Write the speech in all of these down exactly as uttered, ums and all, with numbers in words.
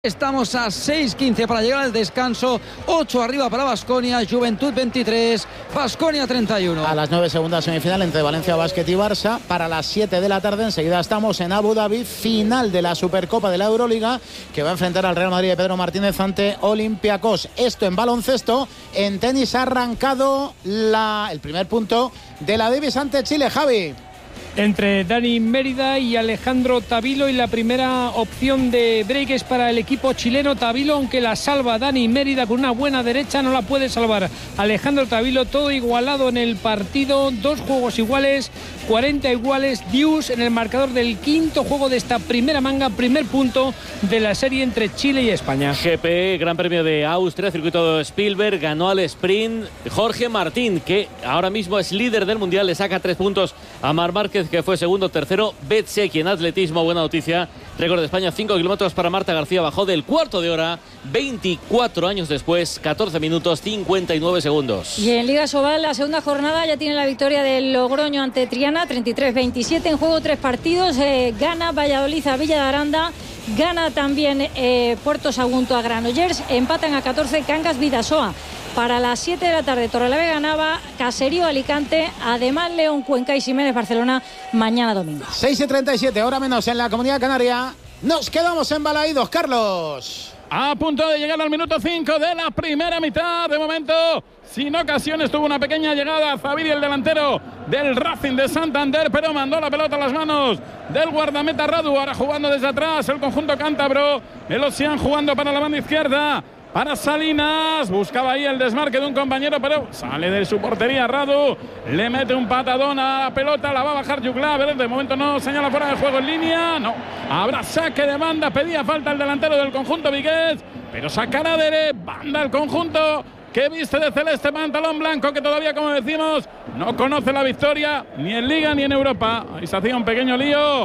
Estamos a seis quince para llegar al descanso. Ocho arriba para Baskonia, Juventud veintitrés, Baskonia treinta y uno. A las nueve segundas semifinal entre Valencia Basket y Barça. Para las siete de la tarde enseguida estamos en Abu Dhabi, final de la Supercopa de la Euroliga, que va a enfrentar al Real Madrid de Pedro Martínez ante Olympiacos. Esto en baloncesto. En tenis ha arrancado la, el primer punto de la Davis ante Chile. Javi. Entre Dani Mérida y Alejandro Tavilo, y la primera opción de break es para el equipo chileno. Tavilo, aunque la salva Dani Mérida con una buena derecha, no la puede salvar Alejandro Tavilo. Todo igualado en el partido, dos juegos iguales, cuarenta iguales. Dius en el marcador del quinto juego de esta primera manga, primer punto de la serie entre Chile y España. G P, Gran Premio de Austria, circuito de Spielberg, ganó al sprint Jorge Martín, que ahora mismo es líder del mundial, le saca tres puntos a Marc Márquez, que fue segundo, tercero Betseki en atletismo. Buena noticia, récord de España, cinco kilómetros para Marta García, bajó del cuarto de hora, veinticuatro años después, catorce minutos cincuenta y nueve segundos. Y en Liga Sobal, la segunda jornada ya tiene la victoria del Logroño ante Triana, treinta y tres veintisiete, en juego tres partidos. eh, gana Valladolid a Villa de Aranda, gana también eh, Puerto Sagunto a Granollers, empatan a catorce Cangas Vidasoa. Para las siete de la tarde, Torrelavega Nava, Caserío Alicante, además León Cuenca y Ximénez Barcelona mañana domingo. seis y treinta y siete, hora menos en la Comunidad Canaria. Nos quedamos embalaídos, Carlos. A punto de llegar al minuto cinco de la primera mitad. De momento, sin ocasiones, tuvo una pequeña llegada a Zaviri, el delantero del Racing de Santander, pero mandó la pelota a las manos del guardameta Radu. Ahora jugando desde atrás el conjunto cántabro. El Ocean jugando para la banda izquierda. Para Salinas, buscaba ahí el desmarque de un compañero, pero sale de su portería Radu, le mete un patadón a la pelota, la va a bajar Juglar, de momento no señala fuera de juego en línea, no, habrá saque de banda, pedía falta el delantero del conjunto vigués, pero sacará de banda el conjunto que viste de celeste pantalón blanco, que todavía, como decimos, no conoce la victoria ni en Liga ni en Europa. Ahí se hacía un pequeño lío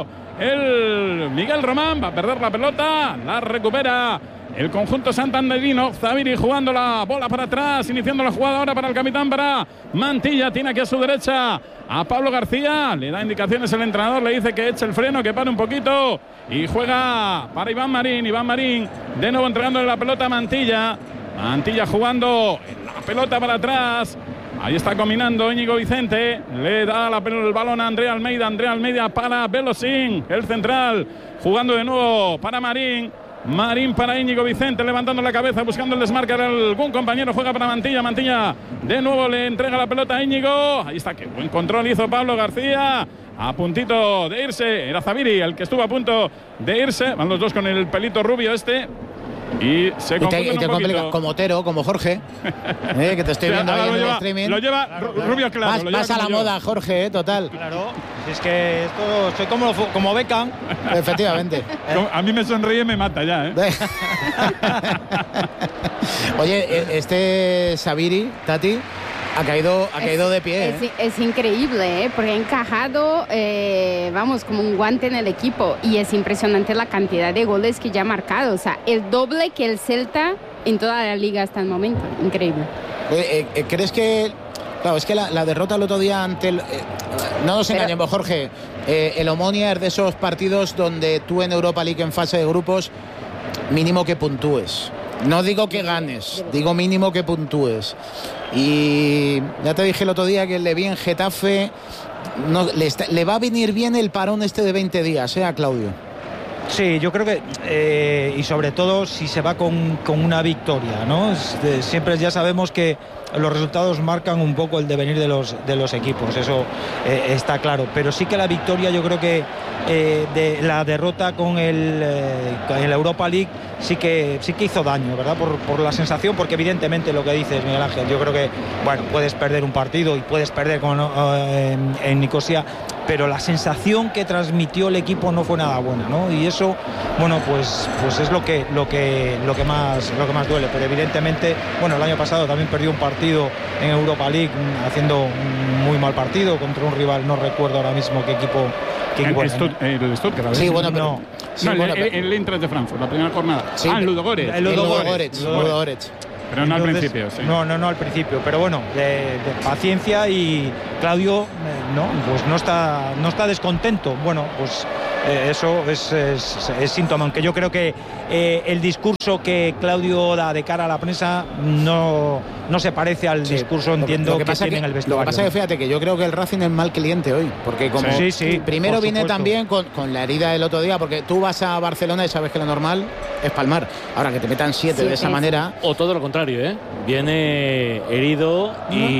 el Miguel Román, va a perder la pelota, la recupera el conjunto santanderino. Zaviri jugando la bola para atrás, iniciando la jugada ahora para el capitán, para Mantilla. Tiene aquí a su derecha a Pablo García. Le da indicaciones el entrenador, le dice que eche el freno, que pare un poquito. Y juega para Iván Marín. Iván Marín de nuevo entregándole la pelota a Mantilla. Mantilla jugando la pelota para atrás. Ahí está combinando Íñigo Vicente. Le da la, el balón a Andrea Almeida. Andrea Almeida para Belosín, el central. Jugando de nuevo para Marín. Marín para Íñigo Vicente, levantando la cabeza, buscando el desmarque de algún compañero, juega para Mantilla, Mantilla de nuevo le entrega la pelota a Íñigo, ahí está, qué buen control hizo Pablo García, a puntito de irse, era Zaviri el que estuvo a punto de irse, van los dos con el pelito rubio este, y se confunden y te, y te un poquito. Como Otero, como Jorge, eh, que te estoy viendo ahí en el lleva, streaming. Lo lleva claro, claro. Rubio claro. Vas, lo lleva vas a la yo. moda, Jorge, eh, total. Claro, es que esto soy como, como Beckham. Efectivamente. A mí me sonríe y me mata ya, ¿eh? Oye, este Zaviri, Tati, ha caído, ha caído es, de pie. Es, ¿eh? es increíble, ¿eh? Porque ha encajado, eh, vamos, como un guante en el equipo. Y es impresionante la cantidad de goles que ya ha marcado. O sea, el doble que el Celta en toda la liga hasta el momento. Increíble. Eh, eh, ¿Crees que...? Claro, es que la, la derrota el otro día ante el... Eh, no nos engañemos, Jorge. Eh, el Omonia es de esos partidos donde tú en Europa League en fase de grupos, mínimo que puntúes. No digo que ganes, digo mínimo que puntúes. Y ya te dije el otro día que le vi en Getafe, no, le, está, le va a venir bien el parón este de veinte días, ¿eh, a Claudio? Sí, yo creo que, eh, y sobre todo si se va con, con una victoria, ¿no? Este, siempre ya sabemos que los resultados marcan un poco el devenir de los, de los equipos, eso eh, está claro, pero sí que la victoria, yo creo que eh, de la derrota con el, eh, con el Europa League sí que, sí que hizo daño, ¿verdad? Por, por la sensación, porque evidentemente lo que dices, Miguel Ángel, yo creo que, bueno, puedes perder un partido y puedes perder como no, eh, en, en Nicosia, pero la sensación que transmitió el equipo no fue nada buena, ¿no? Y eso, bueno, pues, pues es lo que, lo que, lo que más, lo que más duele. Pero evidentemente, bueno, el año pasado también perdió un partido en Europa League haciendo un muy mal partido contra un rival, no recuerdo ahora mismo qué equipo. Qué el, equipo Stutt, el Stuttgart. Sí, bueno, pero no, sí, no, bueno, el, el, el Eintracht de Frankfurt, la primera jornada. Sí, ah, el Ludogorets. El Ludogorets. Ludogorets. Pero no Entonces, al principio, sí. No, no, no al principio. Pero bueno, de, de paciencia y Claudio, eh, no, pues no está, no está descontento. Bueno, pues eh, eso es, es, es síntoma, aunque yo creo que eh, el discurso que Claudio da de cara a la prensa no, no se parece al sí, discurso, entiendo, lo que, que, que tiene que, en el vestuario. Lo que pasa es que fíjate que yo creo que el Racing es mal cliente hoy, porque como sí, sí, primero viene también con, con la herida del otro día, porque tú vas a Barcelona y sabes que lo normal es palmar. Ahora que te metan siete sí, de esa sí. manera. O todo lo contrario, ¿eh? Viene herido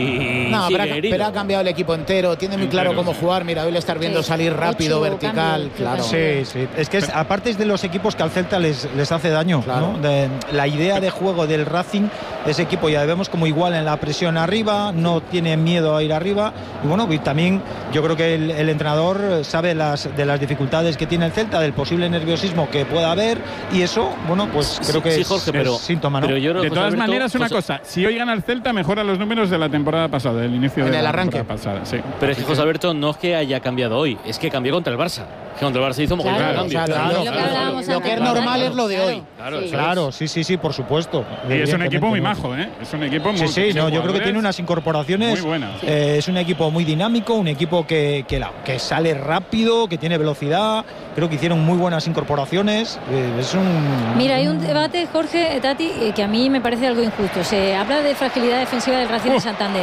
y. No, sigue pero, ha, herido. pero ha cambiado el equipo entero, tiene muy entero, claro cómo sí. jugar. Mira, hoy le estás viendo sí. salir rápido, Ocho, vertical, cambio, claro. Sí, sí. Es que es, aparte es de los equipos que al Celta les, les hace daño, claro. ¿no? De, la idea de juego del Racing, ese equipo ya vemos como igual en la presión arriba, no tiene miedo a ir arriba. Y bueno, y también yo creo que el, el entrenador sabe las, de las dificultades que tiene el Celta, del posible nerviosismo que pueda haber, y eso, bueno, pues creo que sí, es, Jorge, pero, es síntoma, ¿no? Pero yo, de todas Alberto, maneras, una José... cosa, si hoy gana el Celta, mejora los números de la temporada pasada, del inicio en de el la arranque. temporada pasada. Sí. Pero es que José Alberto no es que haya cambiado hoy, es que cambió contra el Barça. Que contra el Barça hizo mogollón claro, de cambios. Claro, claro, claro, claro, claro. Lo que es normal es lo de hoy. Claro, sí, claro, sí, sí, sí, por supuesto. Y es un equipo muy majo, ¿eh? Es un equipo muy. Sí, sí, no, yo creo que tiene unas incorporaciones muy buenas. Eh, es un equipo muy dinámico, un equipo que, que, la, que sale rápido, que tiene velocidad. Creo que hicieron muy buenas incorporaciones. Eh, es un. Mira, hay un debate, Jorge, Tati, eh, que a mí me parece algo injusto. Se habla de fragilidad defensiva del Racing uh. de Santander.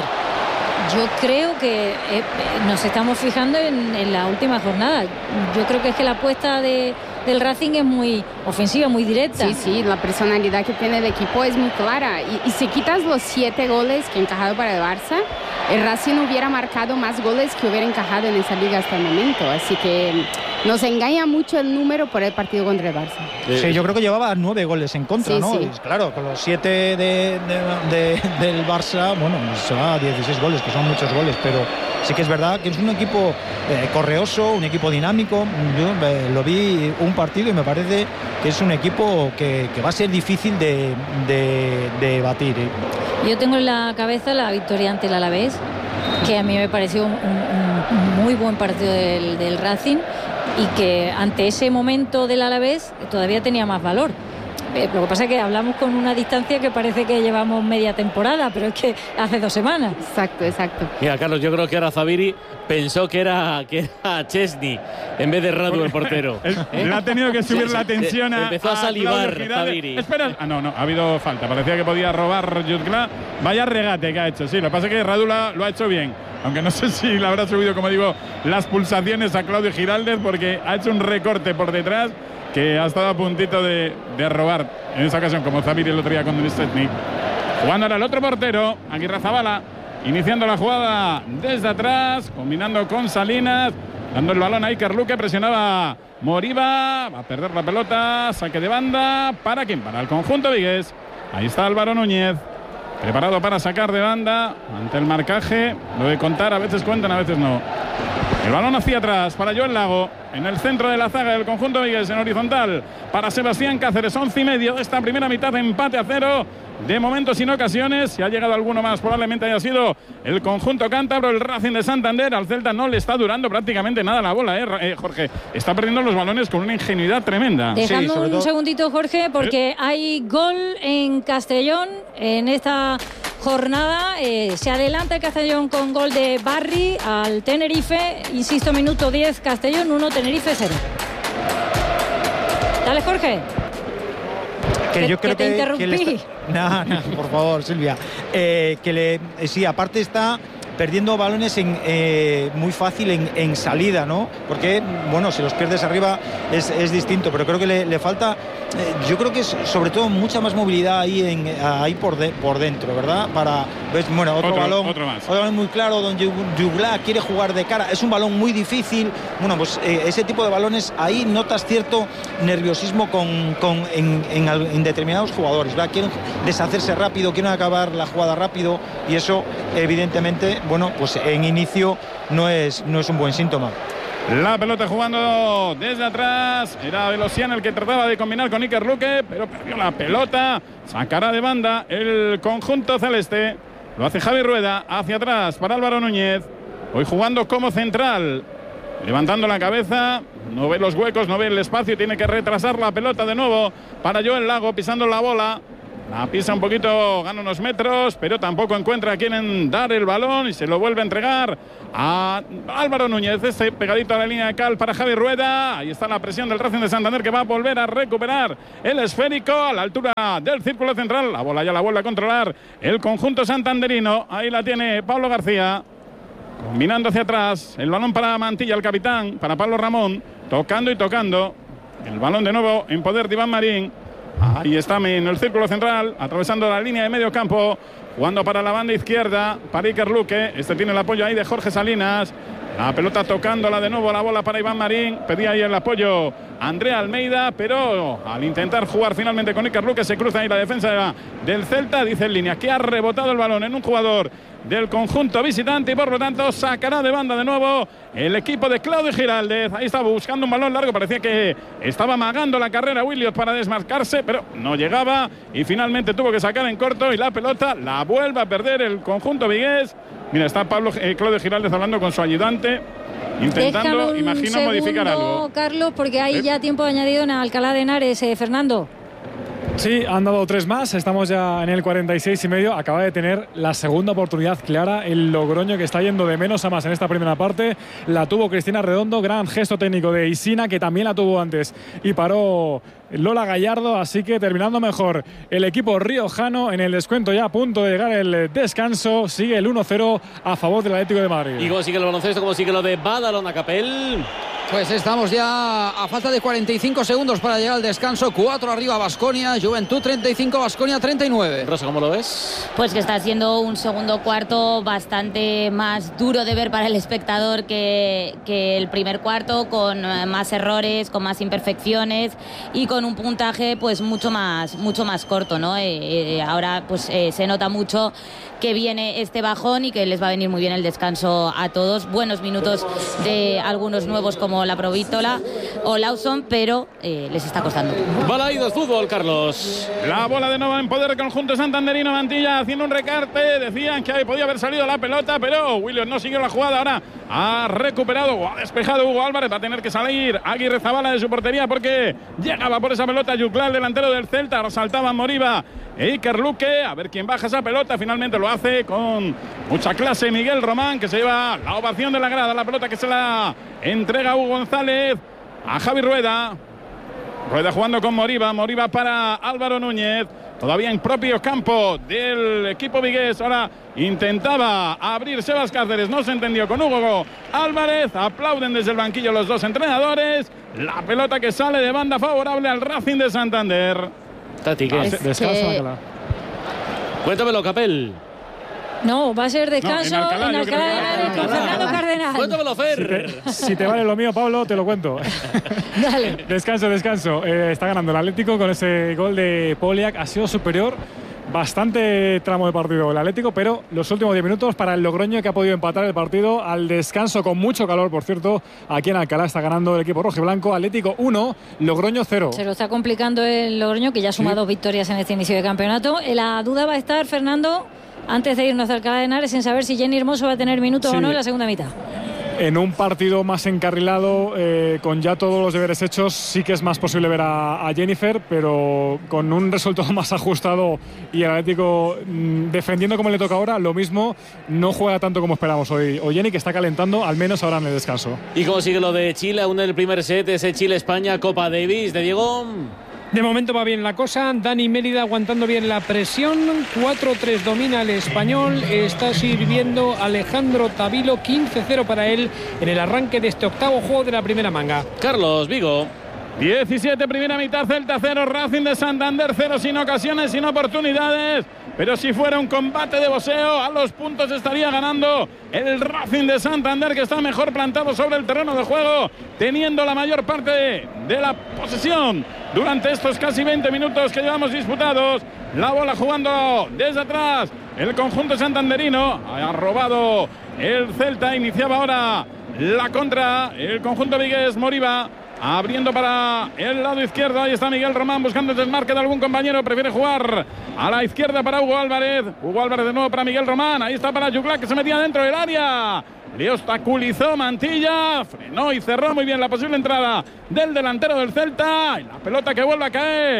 Yo creo que eh, nos estamos fijando en, en la última jornada. Yo creo que es que la apuesta de, del Racing es muy ofensiva, muy directa. Sí, sí, la personalidad que tiene el equipo es muy clara. Y, y si quitas los siete goles que ha encajado para el Barça, el Racing hubiera marcado más goles que hubiera encajado en esa liga hasta el momento. Así que nos engaña mucho el número por el partido contra el Barça. Sí, yo creo que llevaba nueve goles en contra, sí, ¿no? Sí. Y claro, con los siete de, de, de, del Barça, bueno, se va a dieciséis goles, que son muchos goles, pero sí que es verdad que es un equipo eh, correoso, un equipo dinámico. Yo eh, lo vi un partido y me parece que es un equipo que, que va a ser difícil de, de, de batir. ¿eh? Yo tengo en la cabeza la victoria ante el Alavés, que a mí me pareció un, un, un muy buen partido del, del Racing, y que ante ese momento del Alavés todavía tenía más valor. Eh, lo que pasa es que hablamos con una distancia que parece que llevamos media temporada, pero es que hace dos semanas. Exacto, exacto. Mira, Carlos, yo creo que ahora Zaviri pensó que era, que era Chesney en vez de Radu, el portero. ¿Eh? Le ha tenido que subir la tensión a. Empezó a salivar Zaviri. Espera, ah, no, no, ha habido falta. Parecía que podía robar Jutgla. Vaya regate que ha hecho, sí. Lo que pasa es que Radu lo, lo ha hecho bien. Aunque no sé si le habrá subido, como digo, las pulsaciones a Claudio Giraldez, porque ha hecho un recorte por detrás que ha estado a puntito de, de robar en esa ocasión, como Zaviri el otro día con Denis Szczęsny. Jugando ahora el otro portero, Aguirre Zabala, iniciando la jugada desde atrás, combinando con Salinas, dando el balón a Iker Luque, presionaba Moriba, va a perder la pelota, saque de banda, ¿para quién? Para el conjunto vigués. Ahí está Álvaro Núñez, preparado para sacar de banda ante el marcaje. Lo de contar, a veces cuentan, a veces no. El balón hacia atrás para Joel Lago, en el centro de la zaga del conjunto vigués, en horizontal para Sebastián Cáceres. Once y medio de esta primera mitad de empate a cero. De momento sin ocasiones. Si ha llegado alguno más, probablemente haya sido el conjunto cántabro, el Racing de Santander. Al Celta no le está durando prácticamente nada la bola, ¿eh? Eh, Jorge. Está perdiendo los balones con una ingenuidad tremenda. Dejando sí, un todo... segundito, Jorge, porque ¿Eh? hay gol en Castellón en esta jornada. Eh, se adelanta el Castellón con gol de Barry al Tenerife. Insisto, minuto diez, Castellón uno, Tenerife cero. Dale, Jorge. Que, que yo creo que te que, interrumpí. Que le está... No, no, por favor, Silvia. Eh, que le, eh, sí, aparte está perdiendo balones en, eh, muy fácil en, en salida, ¿no? Porque, bueno, si los pierdes arriba es, es distinto, pero creo que le, le falta, eh, yo creo que es sobre todo mucha más movilidad ahí, en, ahí por, de, por dentro, ¿verdad? Para, pues, bueno, otro, otro balón, otro, más. otro balón muy claro, donde Jugla quiere jugar de cara, es un balón muy difícil. Bueno, pues eh, ese tipo de balones, ahí notas cierto nerviosismo con, con, en, en, en determinados jugadores, ¿verdad? Quieren deshacerse rápido, quieren acabar la jugada rápido, y eso, evidentemente, bueno, pues en inicio no es, no es un buen síntoma. La pelota jugando desde atrás. Era Velocian el que trataba de combinar con Iker Luque, pero perdió la pelota. Sacará de banda el conjunto celeste. Lo hace Javi Rueda hacia atrás para Álvaro Núñez. Hoy jugando como central. Levantando la cabeza. No ve los huecos, no ve el espacio. Tiene que retrasar la pelota de nuevo para Joel Lago, pisando la bola. La pisa un poquito, gana unos metros, pero tampoco encuentra a quien dar el balón y se lo vuelve a entregar a Álvaro Núñez. Este pegadito a la línea de cal para Javi Rueda. Ahí está la presión del Racing de Santander, que va a volver a recuperar el esférico a la altura del círculo central. La bola ya la vuelve a controlar el conjunto santanderino. Ahí la tiene Pablo García, combinando hacia atrás. El balón para Mantilla, el capitán, para Pablo Ramón, tocando y tocando. El balón de nuevo en poder de Iván Marín. Ahí está en el círculo central, atravesando la línea de medio campo, jugando para la banda izquierda, para Iker Luque. Este tiene el apoyo ahí de Jorge Salinas. La pelota tocándola de nuevo, la bola para Iván Marín. Pedía ahí el apoyo Andrea Almeida, pero al intentar jugar finalmente con Iker Luque, se cruza ahí la defensa del Celta. Dice en línea que ha rebotado el balón en un jugador del conjunto visitante y por lo tanto sacará de banda de nuevo el equipo de Claudio Giraldez. Ahí estaba buscando un balón largo, parecía que estaba amagando la carrera Williot para desmarcarse, pero no llegaba y finalmente tuvo que sacar en corto y la pelota la vuelve a perder el conjunto vigués. Mira, está Pablo eh, Claudio Giraldez hablando con su ayudante, intentando, Déjalo imagino, segundo, modificar algo. Carlos, porque hay ¿Eh? ya tiempo añadido en Alcalá de Henares, eh, Fernando. Sí, han dado tres más, estamos ya en el cuarenta y seis y medio. Acaba de tener la segunda oportunidad clara el Logroño, que está yendo de menos a más en esta primera parte. La tuvo Cristina Redondo, gran gesto técnico de Isina, que también la tuvo antes y paró Lola Gallardo, así que terminando mejor el equipo riojano en el descuento, ya a punto de llegar el descanso. Sigue el uno cero a favor del Atlético de Madrid. ¿Y cómo sigue el baloncesto? ¿Cómo sigue lo de Badalona Capel? Pues estamos ya a falta de cuarenta y cinco segundos para llegar al descanso. cuatro arriba Baskonia, Juventud treinta y cinco, Baskonia treinta y nueve. Rosa, ¿cómo lo ves? Pues que está siendo un segundo cuarto bastante más duro de ver para el espectador que, que el primer cuarto, con más errores, con más imperfecciones y con un puntaje pues mucho más, mucho más corto, ¿no? Eh, eh, ahora pues eh, se nota mucho que viene este bajón y que les va a venir muy bien el descanso a todos. Buenos minutos de algunos nuevos como la Provítola o Lawson, pero eh, les está costando. Balaidos Fútbol, Carlos. La bola de nuevo en poder del conjunto santanderino. Mantilla haciendo un recarte. Decían que ahí podía haber salido la pelota, pero Williams no siguió la jugada. Ahora ha recuperado o ha despejado Hugo Álvarez. Va a tener que salir Aguirre Zabala de su portería porque llegaba por esa pelota Yuclá, el delantero del Celta. Ahora saltaba Moriba e Iker Luque. A ver quién baja esa pelota. Finalmente lo hace con mucha clase Miguel Román, que se lleva la ovación de la grada. La pelota que se la entrega Hugo González a Javi Rueda. Rueda jugando con Moriba. Moriba para Álvaro Núñez. Todavía en propio campo del equipo vigués. Ahora intentaba abrir Sebas Cáceres. No se entendió con Hugo Álvarez. Aplauden desde el banquillo los dos entrenadores. La pelota que sale de banda favorable al Racing de Santander. Tati, ¿qué? Es Descansa, que- Alcalá. Cuéntamelo, Capel. No, va a ser descanso No, en Alcalá, en yo Alcalá creo de que- Henares con Alcalá. Fernando Cardenal. Cuéntamelo, Fer. Si te, si te vale lo mío, Pablo, te lo cuento. Dale. Descanso, descanso. Eh, está ganando el Atlético con ese gol de Poliak. Ha sido superior bastante tramo de partido el Atlético, pero los últimos diez minutos para el Logroño, que ha podido empatar el partido al descanso con mucho calor, por cierto. Aquí en Alcalá está ganando el equipo rojiblanco. Atlético uno, Logroño cero. Se lo está complicando el Logroño, que ya suma Sí. dos victorias en este inicio de campeonato. La duda va a estar, Fernando, antes de irnos a Alcalá de Henares, en saber si Jenny Hermoso va a tener minutos Sí. o no en la segunda mitad. En un partido más encarrilado, eh, con ya todos los deberes hechos, sí que es más posible ver a, a Jennifer, pero con un resultado más ajustado y el Atlético mm, defendiendo como le toca ahora, lo mismo, no juega tanto como esperamos hoy. O Jenny, que está calentando, al menos ahora en el descanso. ¿Y cómo sigue lo de Chile? Aún en el primer set, ese Chile-España, Copa Davis de Diego. De momento va bien la cosa. Dani Mérida aguantando bien la presión. cuatro tres domina el español. Está sirviendo Alejandro Tavilo. quince cero para él en el arranque de este octavo juego de la primera manga. Carlos Vigo. diecisiete, primera mitad, Celta cero, Racing de Santander cero, sin ocasiones, sin oportunidades. Pero si fuera un combate de boxeo, a los puntos estaría ganando el Racing de Santander, que está mejor plantado sobre el terreno de juego, teniendo la mayor parte de, de la posesión durante estos casi veinte minutos que llevamos disputados. La bola jugando desde atrás el conjunto santanderino. Ha robado el Celta, iniciaba ahora la contra el conjunto vigués. Moriba abriendo para el lado izquierdo. Ahí está Miguel Román buscando el desmarque de algún compañero. Prefiere jugar a la izquierda para Hugo Álvarez. Hugo Álvarez de nuevo para Miguel Román. Ahí está para Yuclá, que se metía dentro del área. Le obstaculizó Mantilla. Frenó y cerró muy bien la posible entrada del delantero del Celta. Y la pelota que vuelve a caer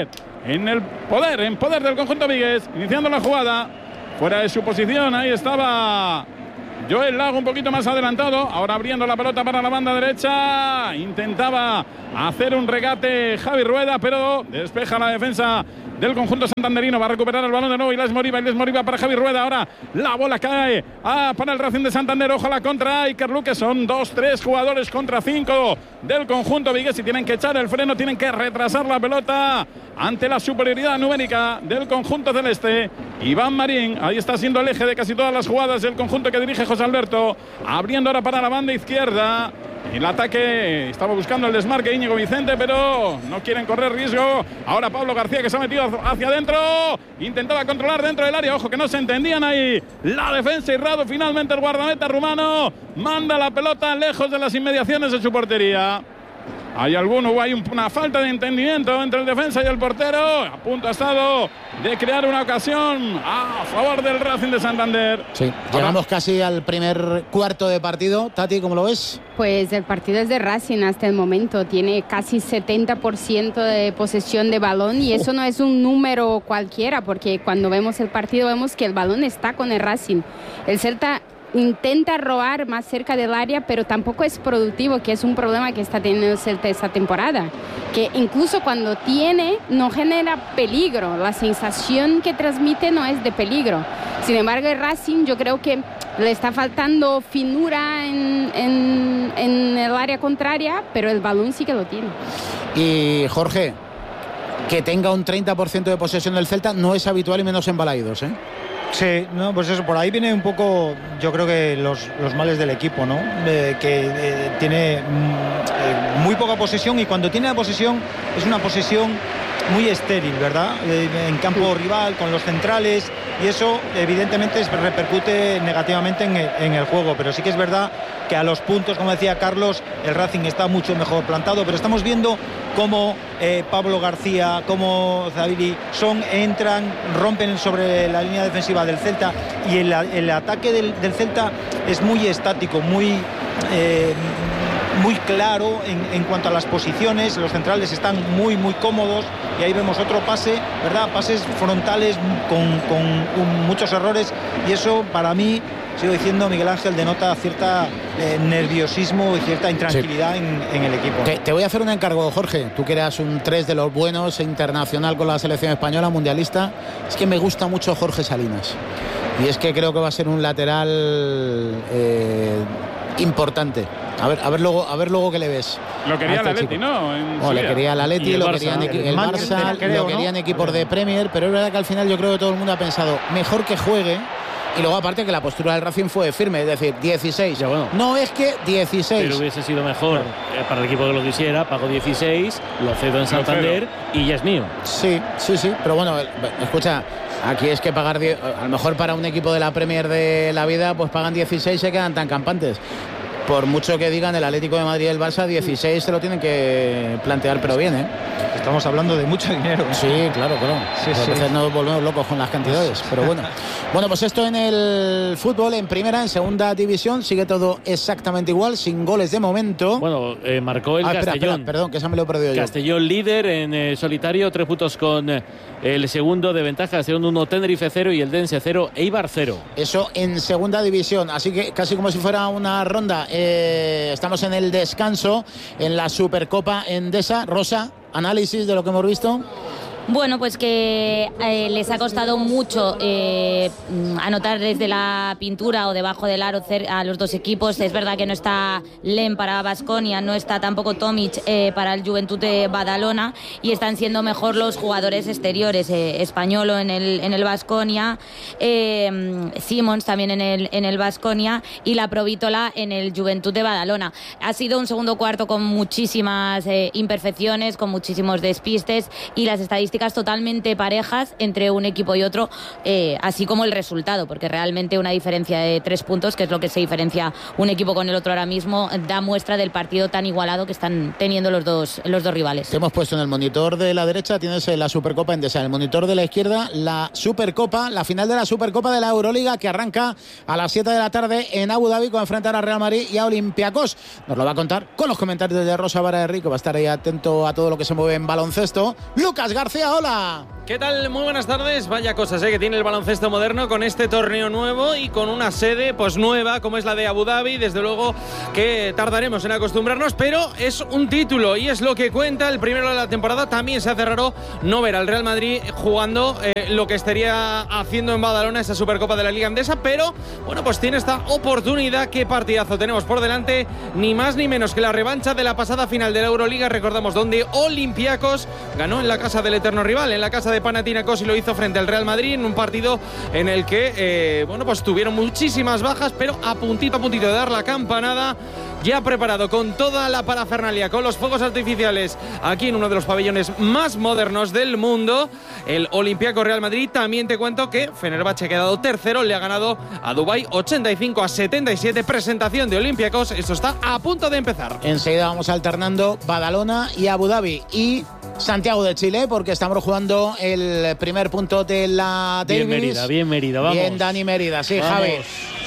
en el poder, en poder del conjunto vigués, iniciando la jugada, fuera de su posición, ahí estaba Joel Lago un poquito más adelantado, ahora abriendo la pelota para la banda derecha, intentaba hacer un regate Javi Rueda, pero despeja la defensa del conjunto santanderino, va a recuperar el balón de nuevo Ilés Moriba, Ilés Moriba para Javi Rueda, ahora la bola cae ah, para el Racing de Santander, ojo a la contra Iker Luque, son dos, tres jugadores contra cinco del conjunto vigués y tienen que echar el freno, tienen que retrasar la pelota ante la superioridad numérica del conjunto celeste. Iván Marín, ahí está siendo el eje de casi todas las jugadas del conjunto que dirige José Alberto, abriendo ahora para la banda izquierda. El ataque estaba buscando el desmarque Íñigo Vicente, pero no quieren correr riesgo. Ahora Pablo García, que se ha metido hacia adentro, intentaba controlar dentro del área, ojo que no se entendían ahí la defensa y Rado, finalmente el guardameta rumano manda la pelota lejos de las inmediaciones de su portería. Hay alguno, o hay una falta de entendimiento entre el defensa y el portero. A punto ha estado de crear una ocasión a favor del Racing de Santander. Sí, llegamos Ahora. casi al primer cuarto de partido. Tati, ¿cómo lo ves? Pues el partido es de Racing hasta el momento. Tiene casi setenta por ciento de posesión de balón y eso no es un número cualquiera, porque cuando vemos el partido vemos que el balón está con el Racing. El Celta intenta robar más cerca del área, pero tampoco es productivo, que es un problema que está teniendo el Celta esta temporada, que incluso cuando tiene no genera peligro, la sensación que transmite no es de peligro. Sin embargo, el Racing yo creo que le está faltando finura en, en, en el área contraria, pero el balón sí que lo tiene. Y Jorge, que tenga un treinta por ciento de posesión del Celta no es habitual y menos en Balaidos, ¿eh? Sí, no, pues eso, por ahí viene un poco, yo creo que los, los males del equipo, ¿no? Eh, que eh, tiene mm, eh, muy poca posesión y cuando tiene la posesión es una posesión muy estéril, ¿verdad? Eh, en campo rival, con los centrales, y eso evidentemente repercute negativamente en el, en el juego, pero sí que es verdad que a los puntos, como decía Carlos, el Racing está mucho mejor plantado, pero estamos viendo cómo eh, Pablo García, cómo Zaviri son, entran, rompen sobre la línea defensiva del Celta y el, el ataque del, del Celta es muy estático, muy... Eh, muy claro en, en cuanto a las posiciones, los centrales están muy muy cómodos y ahí vemos otro pase, ¿verdad? Pases frontales con, con un, muchos errores y eso para mí, sigo diciendo, Miguel Ángel, denota cierta eh, nerviosismo y cierta intranquilidad sí. en, en el equipo. Te, te voy a hacer un encargo, Jorge, tú que eras un tres de los buenos, internacional con la selección española, mundialista, es que me gusta mucho Jorge Salinas y es que creo que va a ser un lateral eh, importante. A ver, a ver luego, a ver luego qué le ves. Lo quería el Atleti, ¿no? En oh, le quería el Atleti, lo querían el, el Barça, creo, lo querían ¿no? equipos de Premier, pero es verdad que al final yo creo que todo el mundo ha pensado mejor que juegue. Y luego aparte que la postura del Racing fue firme, es decir, dieciséis. Ya, bueno. No es que dieciséis. Pero hubiese sido mejor eh, para el equipo que lo quisiera, pago dieciséis, lo cedo en Santander y ya es mío. Sí, sí, sí, pero bueno, escucha, aquí es que pagar, diez, a lo mejor para un equipo de la Premier de la vida, pues pagan dieciséis y se quedan tan campantes. Por mucho que digan el Atlético de Madrid y el Barça, dieciséis se lo tienen que plantear, pero bien, ¿eh? Estamos hablando de mucho dinero. Sí, claro, claro. Sí, a veces sí. nos volvemos locos con las cantidades, pero bueno. Bueno, pues esto en el fútbol, en primera, en segunda división, sigue todo exactamente igual, sin goles de momento. Bueno, eh, marcó el ah, espera, Castellón. Espera, perdón, que esa me lo he perdido yo. Castellón líder en eh, solitario, tres puntos con eh, el segundo de ventaja, segundo uno, Tenerife cero y el Dense cero, Eibar cero. Eso en segunda división, así que casi como si fuera una ronda. Eh, estamos en el descanso, en la Supercopa Endesa. Rosa, análisis de lo que hemos visto. Bueno, pues que eh, les ha costado mucho eh, anotar desde la pintura o debajo del aro a los dos equipos. Es verdad que no está Lem para Baskonia, no está tampoco Tomic eh, para el Juventud de Badalona y están siendo mejor los jugadores exteriores. Eh, Españolo en el en el Baskonia, eh, Simons también en el en el Baskonia y la Provítola en el Juventud de Badalona. Ha sido un segundo cuarto con muchísimas eh, imperfecciones, con muchísimos despistes y las estadísticas totalmente parejas entre un equipo y otro, eh, así como el resultado, porque realmente una diferencia de tres puntos, que es lo que se diferencia un equipo con el otro ahora mismo, da muestra del partido tan igualado que están teniendo los dos, los dos rivales. Te hemos puesto en el monitor de la derecha, tienes la Supercopa Endesa, en el monitor de la izquierda la Supercopa, la final de la Supercopa de la Euroliga, que arranca a las siete de la tarde en Abu Dhabi con enfrentar a Real Madrid y a Olympiacos. Nos lo va a contar con los comentarios de Rosa Vara de Rico, va a estar ahí atento a todo lo que se mueve en baloncesto. Lucas García García, hola. ¿Qué tal? Muy buenas tardes. Vaya cosas ¿eh? que tiene el baloncesto moderno con este torneo nuevo y con una sede pues nueva como es la de Abu Dhabi. Desde luego que tardaremos en acostumbrarnos, pero es un título y es lo que cuenta. El primero de la temporada. También se hace raro no ver al Real Madrid jugando eh, lo que estaría haciendo en Badalona esa Supercopa de la Liga Endesa, pero bueno, pues tiene esta oportunidad. Qué partidazo tenemos por delante, ni más ni menos que la revancha de la pasada final de la Euroliga. Recordamos donde Olympiacos ganó en la casa del eterno rival, en la casa de de Panathinaikos, y lo hizo frente al Real Madrid en un partido en el que eh, bueno, pues tuvieron muchísimas bajas, pero a puntito a puntito de dar la campanada. Ya preparado con toda la parafernalia, con los fuegos artificiales aquí en uno de los pabellones más modernos del mundo, el Olympiacos Real Madrid. También te cuento que Fenerbahce ha quedado tercero, le ha ganado a Dubái ochenta y cinco a setenta y siete. Presentación de Olympiacos, esto está a punto de empezar. Enseguida vamos alternando Badalona y Abu Dhabi y Santiago de Chile, porque estamos jugando el primer punto de la Davis. Bien Mérida, bien Mérida, vamos. Bien Dani Mérida, sí, vamos. Javi.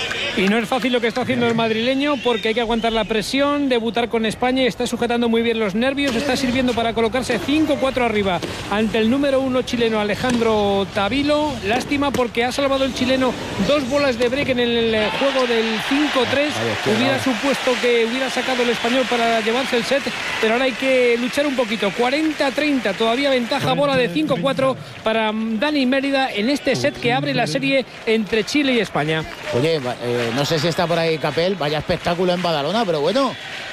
Y no es fácil lo que está haciendo el madrileño, porque hay que aguantar la presión, debutar con España, y está sujetando muy bien los nervios, está sirviendo para colocarse cinco cuatro arriba ante el número uno chileno Alejandro Tavilo. Lástima porque ha salvado el chileno dos bolas de break en el juego del cinco tres. Hubiera supuesto que hubiera sacado el español para llevarse el set, pero ahora hay que luchar un poquito. cuarenta treinta, todavía ventaja, bola de cinco cuatro para Dani Mérida en este set que abre la serie entre Chile y España. Oye, eh, no sé si está por ahí Capel, vaya espectáculo en Badalona, pero bueno,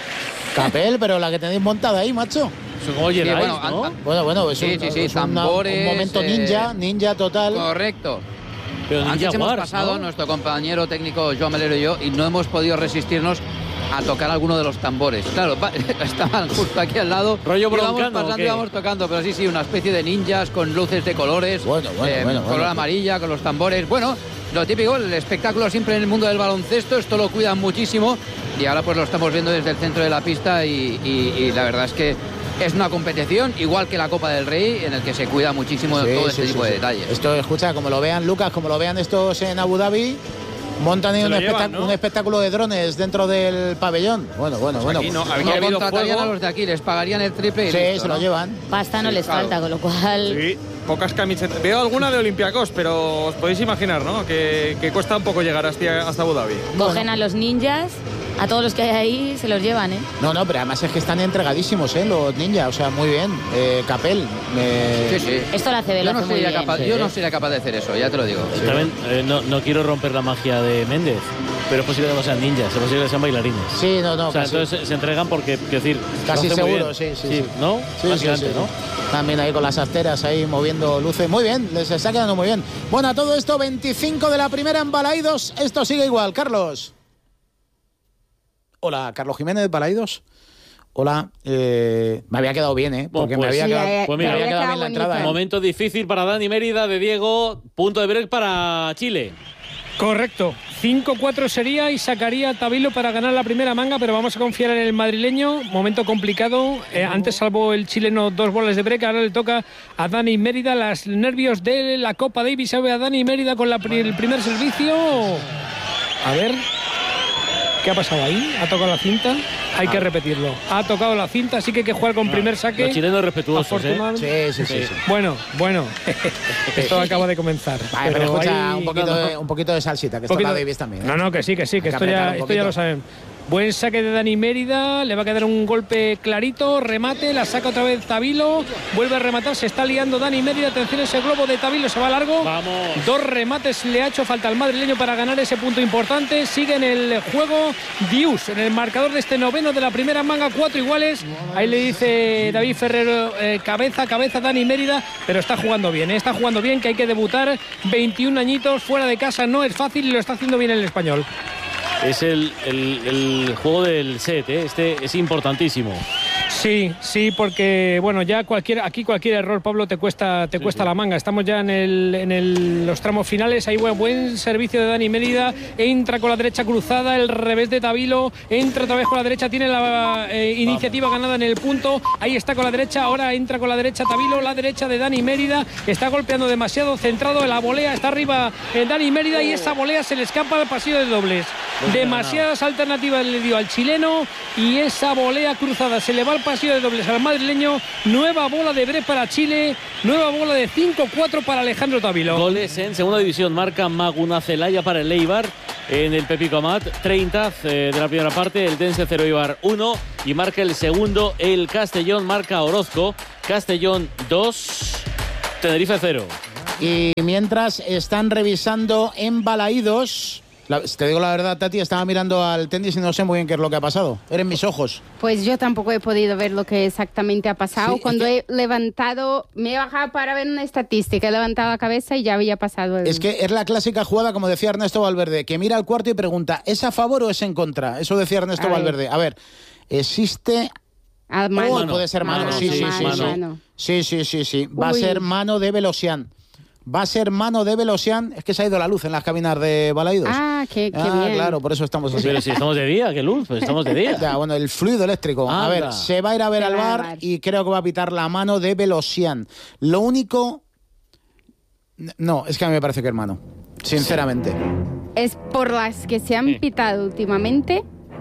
Capel, pero la que tenéis montada ahí, macho. Oye, sí, bueno, bueno, ¿no? an, bueno, bueno, es, sí, un, sí, sí, es una, tambores, un momento ninja, eh, ninja total. Correcto. Pero Antes Ninja hemos Wars, pasado, ¿no? nuestro compañero técnico Joan Melero y yo, y no hemos podido resistirnos a tocar alguno de los tambores. Claro, estaban justo aquí al lado. Rollo íbamos broncano, pasando, ¿o qué? íbamos tocando, pero sí, sí, una especie de ninjas con luces de colores. Bueno, bueno, eh, bueno, color bueno. amarilla, con los tambores. Bueno, lo típico, el espectáculo siempre en el mundo del baloncesto, esto lo cuidan muchísimo y ahora pues lo estamos viendo desde el centro de la pista y, y, y la verdad es que es una competición igual que la Copa del Rey en el que se cuida muchísimo Sí, todo sí, este sí, tipo sí. de detalles. Esto, escucha, como lo vean Lucas, como lo vean estos en Abu Dhabi, montan ahí Se un, lo espectáculo, llevan, ¿no? un espectáculo de drones dentro del pabellón. Bueno, bueno, Pues bueno. aquí no, pues- aquí No ha habido contratarían fuego. a los de aquí, les pagarían el triple y sí, listo, se lo ¿no? llevan. Pasta no Sí, les claro. falta, con lo cual... Sí, pocas camisetas. Veo alguna de Olympiacos, pero os podéis imaginar, ¿no? Que, que cuesta un poco llegar hasta, hasta Abu Dhabi. Cogen a los ninjas, a todos los que hay ahí, se los llevan, ¿eh? No, no, pero además es que están entregadísimos, ¿eh? Los ninjas, o sea, muy bien. Eh, Capel. eh, Sí, sí. Esto lo hace Yo lo no, hace muy sería bien. capaz, Sí. yo no sería capaz de hacer eso, ya te lo digo. También, eh, no, no quiero romper la magia de Méndez, pero es posible que no sean ninjas, es posible que sean bailarines. Sí, no, no. O sea, casi entonces se- se entregan porque, quiero decir, casi lo hacen muy seguro, bien. sí, sí, sí. ¿No? Sí, Básicamente, sí, sí. ¿no? También ahí con las asteras ahí moviendo luces. Muy bien, les está quedando muy bien. Bueno, a todo esto, veinticinco de la primera en Balaidos. Esto sigue igual, Carlos. Hola, Carlos Jiménez, Balaidos. Hola, eh, me había quedado bien, ¿eh? Porque Bueno, me pues- había Sí, quedado, eh, pues me mira, había había quedado quedado bien la bonito. entrada, ¿eh? Momento difícil para Dani Mérida, de Diego, punto de break para Chile. Correcto, cinco cuatro sería y sacaría a Tavilo para ganar la primera manga, pero vamos a confiar en el madrileño. Momento complicado, eh, antes salvó el chileno dos bolas de break, ahora le toca a Dani Mérida. Los nervios de la Copa Davis, se ve a Dani Mérida con la, pri- el primer servicio. A ver, ¿qué ha pasado ahí? ¿Ha tocado la cinta? Hay que repetirlo. Ha tocado la cinta, así que hay que jugar con primer saque. Los chilenos respetuosos, ¿eh? Afortunadamente. Sí, sí, sí, sí. Bueno, bueno, esto acaba de comenzar. Vale, pero escucha, hay- un poquito, no, no. de, un poquito de salsita, que esto Poquito- la Davis también. ¿eh? No, no, que sí, que sí, que Hay que esto ya, apretar un esto ya lo poquito. saben. Buen saque de Dani Mérida, le va a quedar un golpe clarito, remate, la saca otra vez Tavilo, vuelve a rematar, se está liando Dani Mérida, atención ese globo de Tavilo, se va largo. Vamos. Dos remates le ha hecho falta al madrileño para ganar ese punto importante. Sigue en el juego Dius, en el marcador de este noveno de la primera manga, cuatro iguales. Ahí le dice David Ferrero, eh, cabeza, cabeza Dani Mérida, pero está jugando bien, eh, está jugando bien, que hay que debutar. veintiún añitos, fuera de casa no es fácil y lo está haciendo bien el español. Es el, el, el juego del set, ¿eh? Este es importantísimo. Sí, sí, porque bueno, ya cualquier aquí cualquier error, Pablo, te cuesta te Sí, cuesta sí. la manga. Estamos ya en el en el, los tramos finales. Hay buen, buen servicio de Dani Mérida. Entra con la derecha cruzada, el revés de Tavilo. Entra otra vez con la derecha, tiene la eh, iniciativa ganada en el punto. Ahí está con la derecha, ahora entra con la derecha Tavilo, la derecha de Dani Mérida. Está golpeando demasiado centrado en la volea. Está arriba eh, Dani Mérida y esa volea se le escapa al pasillo de dobles. Demasiadas alternativas le dio al chileno y esa volea cruzada se le va al pasillo de dobles al madrileño. Nueva bola de break para Chile, nueva bola de cinco cuatro para Alejandro Tavilo. Goles en segunda división, marca Maguna Celaya para el Eibar en el Pepico Amat, treinta eh, de la primera parte, el Tense cero Eibar uno, y marca el segundo el Castellón, marca Orozco, Castellón dos, Tenerife cero. Y mientras están revisando en Balaídos, la, te digo la verdad, Tati, estaba mirando al tenis y no sé muy bien qué es lo que ha pasado. Eran mis ojos. Pues yo tampoco he podido ver lo que exactamente ha pasado. Sí, Cuando es que... he levantado, me he bajado para ver una estadística, he levantado la cabeza y ya había pasado. El... Es que es la clásica jugada, como decía Ernesto Valverde, que mira al cuarto y pregunta, ¿es a favor o es en contra? Eso decía Ernesto a Valverde. A ver, existe... Ah, mano. Oh, puede ser mano, mano sí, sí, mano, sí, sí. mano. Sí, sí, sí, sí. Va Uy. a ser mano de Velosian. Va a ser mano de Velosian. Es que se ha ido la luz en las cabinas de Balaídos. Ah, qué, qué ah, bien. claro, por eso estamos así. Pero si estamos de día, ¿qué luz? Pues estamos de día. Ya, bueno, el fluido eléctrico. Anda. A ver, se va a ir a ver Se al va a bar bar. y creo que va a pitar la mano de Velosian. Lo único... No, es que a mí me parece que es mano. Sinceramente. Es por las que se han Sí. pitado últimamente,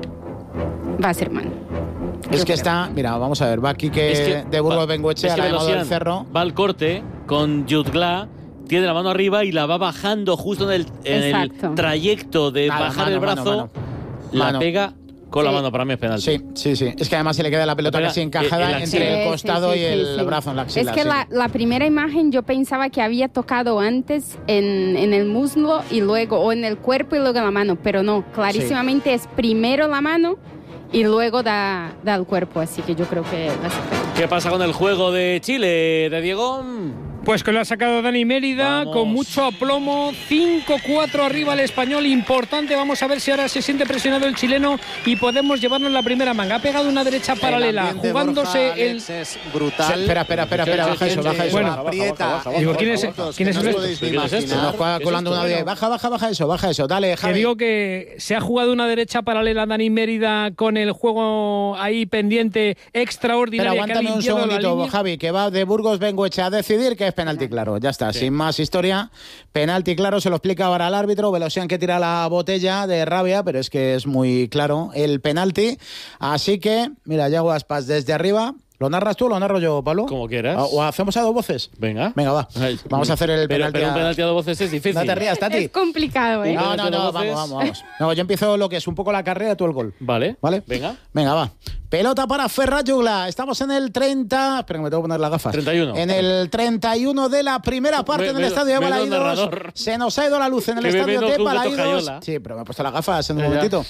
va a ser mano. Es Yo que creo. está... Mira, vamos a ver. Va aquí que, Es que- de Burgos va- Bengoechea, es que la ha llamado del Velosian Cerro. va al corte con Jutgla, tiene la mano arriba y la va bajando justo en el, en el Exacto. trayecto de Nada, bajar mano, el brazo. mano, mano. La Mano. pega con la Sí. mano, para mí es penalti. Sí, sí, sí. Es que además se le queda la pelota La pega casi en encajada la axila. entre el Sí, costado sí, sí, y el sí, sí. brazo en la axila. Es que sí. la, la primera imagen yo pensaba que había tocado antes en, en el muslo y luego, o en el cuerpo y luego en la mano, pero no, clarísimamente es primero la mano y luego da, da el cuerpo, así que yo creo que va a ser penalti. ¿Qué pasa con el juego de Chile, de Diego? Pues que lo ha sacado Dani Mérida Vamos. con mucho aplomo, cinco cuatro arriba el español, importante, vamos a ver si ahora se siente presionado el chileno y podemos llevarnos la primera manga. Ha pegado una derecha paralela, ambiente, jugándose Borja, el... Alex, es brutal. Sí, espera, espera, espera, espera, baja eso, baja eso. Bueno, baja, aprieta. baja, baja, Digo, baja, ¿quién es- baja, baja. quién es No el- os podéis ni ¿Quién es este? imaginar. Nos va ¿Qué es colando esto? una de... Baja, baja, baja eso, baja eso. Dale, Que Javi. digo que se ha jugado una derecha paralela Dani Mérida con el juego ahí pendiente Pero extraordinario. que ha aguántame un limpiado la segundito, línea. Javi, que va de Burgos Bengoechea a decidir que es penalti claro. Ya está, sin más historia. Penalti claro, se lo explica ahora al árbitro. Velosian que tira la botella de rabia, pero es que es muy claro el penalti. Así que, mira, Yago Aspas desde arriba. ¿Lo narras tú o lo narro yo, Pablo? Como quieras. ¿O hacemos a dos voces? Venga. Venga, va. Ay, Vamos a hacer el pero, penalti. Pero un a- penalti a dos voces es difícil. No te rías, Tati. Es complicado, ¿eh? No, penalti no, a no, dos vamos, voces. vamos, vamos. No, yo empiezo lo que es un poco la carrera, tú el gol. Vale. ¿Vale? Venga. Venga, va. Pelota para Ferran Jugla. Estamos en el treinta. Espera que me tengo que poner las gafas. treinta y uno. En el treinta y uno de la primera parte Me- en el me- estadio de menos Balaídos. narrador. Se nos ha ido la luz en el Que me estadio menos de junto Balaídos. Tocayola. Sí, pero me he puesto las gafas en un Ya, ya. momentito.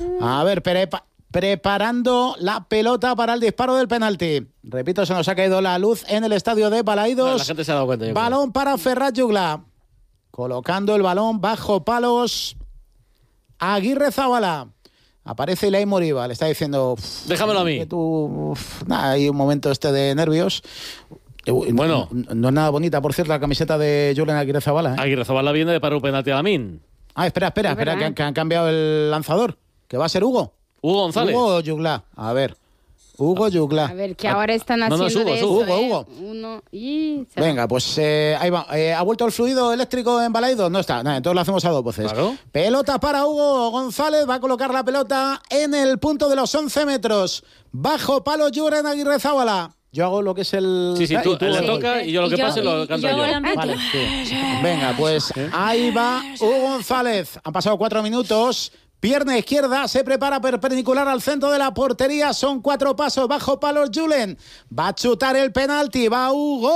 A ver, prepa- preparando la pelota para el disparo del penalti. Repito, se nos ha caído la luz en el estadio de Balaídos. La gente se ha dado cuenta. yo creo. Balón para Ferran Jugla. Colocando el balón bajo palos. Aguirre Zabala. Aparece Ilay Moriba. Le está diciendo... "Uf, Déjamelo a mí". que tú, uf, nada, hay un momento este de nervios. Bueno. No, no es nada bonita, por cierto, la camiseta de Julen Aguirre Zabala. ¿eh? Aguirre Zabala viene de parar un penalti a Lamin. Ah, espera, espera, Es espera, verdad. que, han- que han cambiado el lanzador. Que va a ser Hugo. Hugo González. Hugo o Jugla. A ver. Hugo Jugla. A ver, que ahora están No, no, haciendo es Hugo, de es eso, Hugo, ¿eh? Hugo. Uno y... se Venga, pues eh, ahí va. Eh, ¿Ha vuelto el fluido eléctrico en Balaídos? No está. Nada, entonces lo hacemos a dos voces. Claro. Pelota para Hugo González. Va a colocar la pelota en el punto de los once metros. Bajo palo Julen Aguirre Zabala. Yo hago lo que es el... Sí, sí, Ah, tú, y tú él le el- toca y yo lo que Y yo- pase lo y- canto y yo yo. hago la ambiente. Vale, sí. Venga, pues ahí va Hugo González. Han pasado cuatro minutos. Pierna izquierda, se prepara perpendicular al centro de la portería. Son cuatro pasos bajo palos Julen. Va a chutar el penalti. Va Hugo.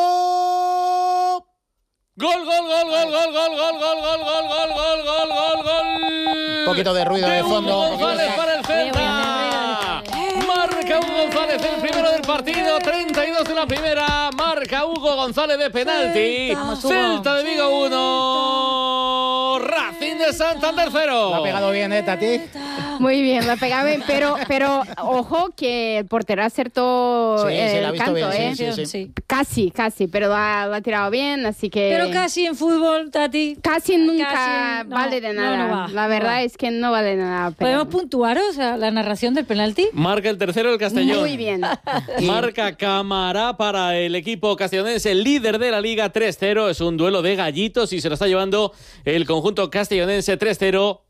Gol, gol, gol, gol, gol, gol, gol, gol, gol, gol, gol, gol, gol, gol, gol. Un poquito de ruido de fondo. Hugo González para el Celta. Marca Hugo González el primero del partido. treinta y dos de la primera. Marca Hugo González de penalti. Vamos, Hugo. Celta de Vigo uno. Racing de Santander cero. Lo ha pegado bien, ¿eh, Tati? Muy bien, la pegaba bien, pero, pero ojo que el portero acertó Sí, sí, el la ha visto canto, bien, ¿eh? sí, sí. Sí. Casi, casi, pero la, la ha tirado bien, así que... Pero casi en fútbol, Tati. Casi nunca Casi no, vale de no, nada. no va, la no verdad va. es que no vale de nada. pero- ¿Podemos puntuar o sea, la narración del penalti? Marca el tercero el Castellón. Muy bien. Marca Camará para el equipo castellonense, líder de la Liga tres cero. Es un duelo de gallitos y se lo está llevando el conjunto castellonense tres cero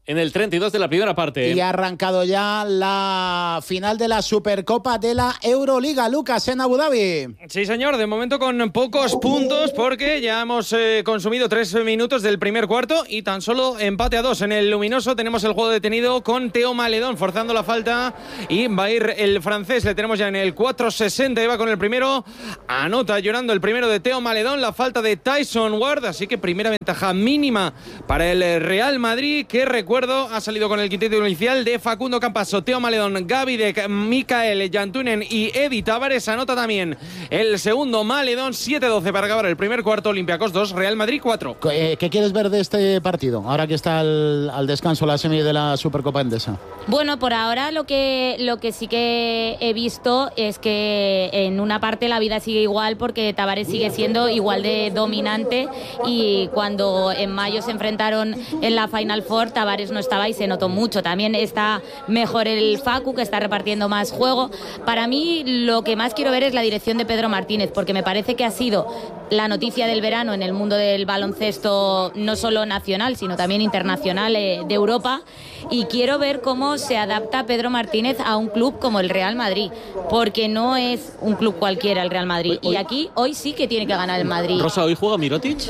en el treinta y dos de la primera parte. Y ha arrancado ya la final de la Supercopa de la Euroliga, Lucas, en Abu Dhabi. Sí, señor, de momento con pocos puntos porque ya hemos eh, consumido tres minutos del primer cuarto y tan solo empate a dos. En el luminoso tenemos el juego detenido con Teo Maledón forzando la falta y va a ir el francés. Le tenemos ya en el cuatro sesenta y va con el primero. Anota llorando el primero de Teo Maledón, la falta de Tyson Ward, así que primera ventaja mínima para el Real Madrid, que recuerdo ha salido con el quinteto inicial de Facundo Campaso, Teo Maledón, Gavidec, Mikael Jantunen y Edi Tavares. Anota también el segundo Maledón. Siete doce para acabar el primer cuarto. Olympiacos dos, Real Madrid cuatro. ¿Qué quieres ver de este partido, ahora que está al, al descanso la semi de la Supercopa Endesa? Bueno, por ahora lo que, lo que sí que he visto es que en una parte la vida sigue igual porque Tavares sigue siendo igual de dominante, y cuando en mayo se enfrentaron en la Final Four, Tavares no estaba y se notó mucho. También está mejor el Facu, que está repartiendo más juego. Para mí lo que más quiero ver es la dirección de Pedro Martínez, porque me parece que ha sido la noticia del verano en el mundo del baloncesto, no solo nacional, sino también internacional, eh, de Europa. Y quiero ver cómo se adapta Pedro Martínez a un club como el Real Madrid, porque no es un club cualquiera el Real Madrid. Y aquí hoy sí que tiene que ganar el Madrid. Rosa, ¿hoy juega Mirotic?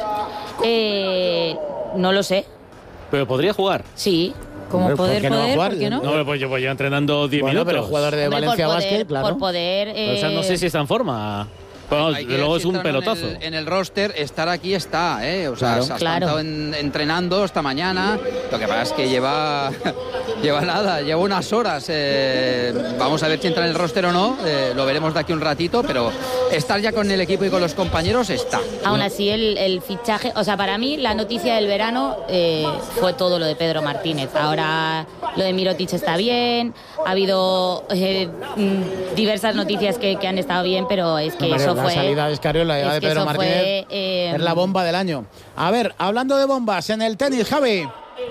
Eh, no lo sé. Pero podría jugar. Sí. Como poder, ¿por qué no poder, jugar? ¿por qué no? No, pues yo voy yo entrenando diez Bueno, minutos. pero jugador de Hombre, Valencia por poder, Basket, claro. Por poder. Eh... O sea, no sé si está en forma. Bueno, luego es un pelotazo. En el, en el roster, estar aquí está, ¿eh? O sea, Claro. se ha Claro. estado en, entrenando esta mañana. Lo que pasa es que lleva, lleva nada, lleva unas horas. Eh, vamos a ver si entra en el roster o no. Eh, lo veremos de aquí un ratito, pero estar ya con el equipo y con los compañeros está. Aún así, el, el fichaje, o sea, para mí la noticia del verano eh, fue todo lo de Pedro Martínez. Ahora lo de Mirotic está bien, ha habido eh, diversas noticias que, que han estado bien, pero es que Hombre, eso la fue... salida de Escariol, la llegada es de que Pedro eso Martínez fue, eh, es la bomba del año. A ver, hablando de bombas, en el tenis, Javi.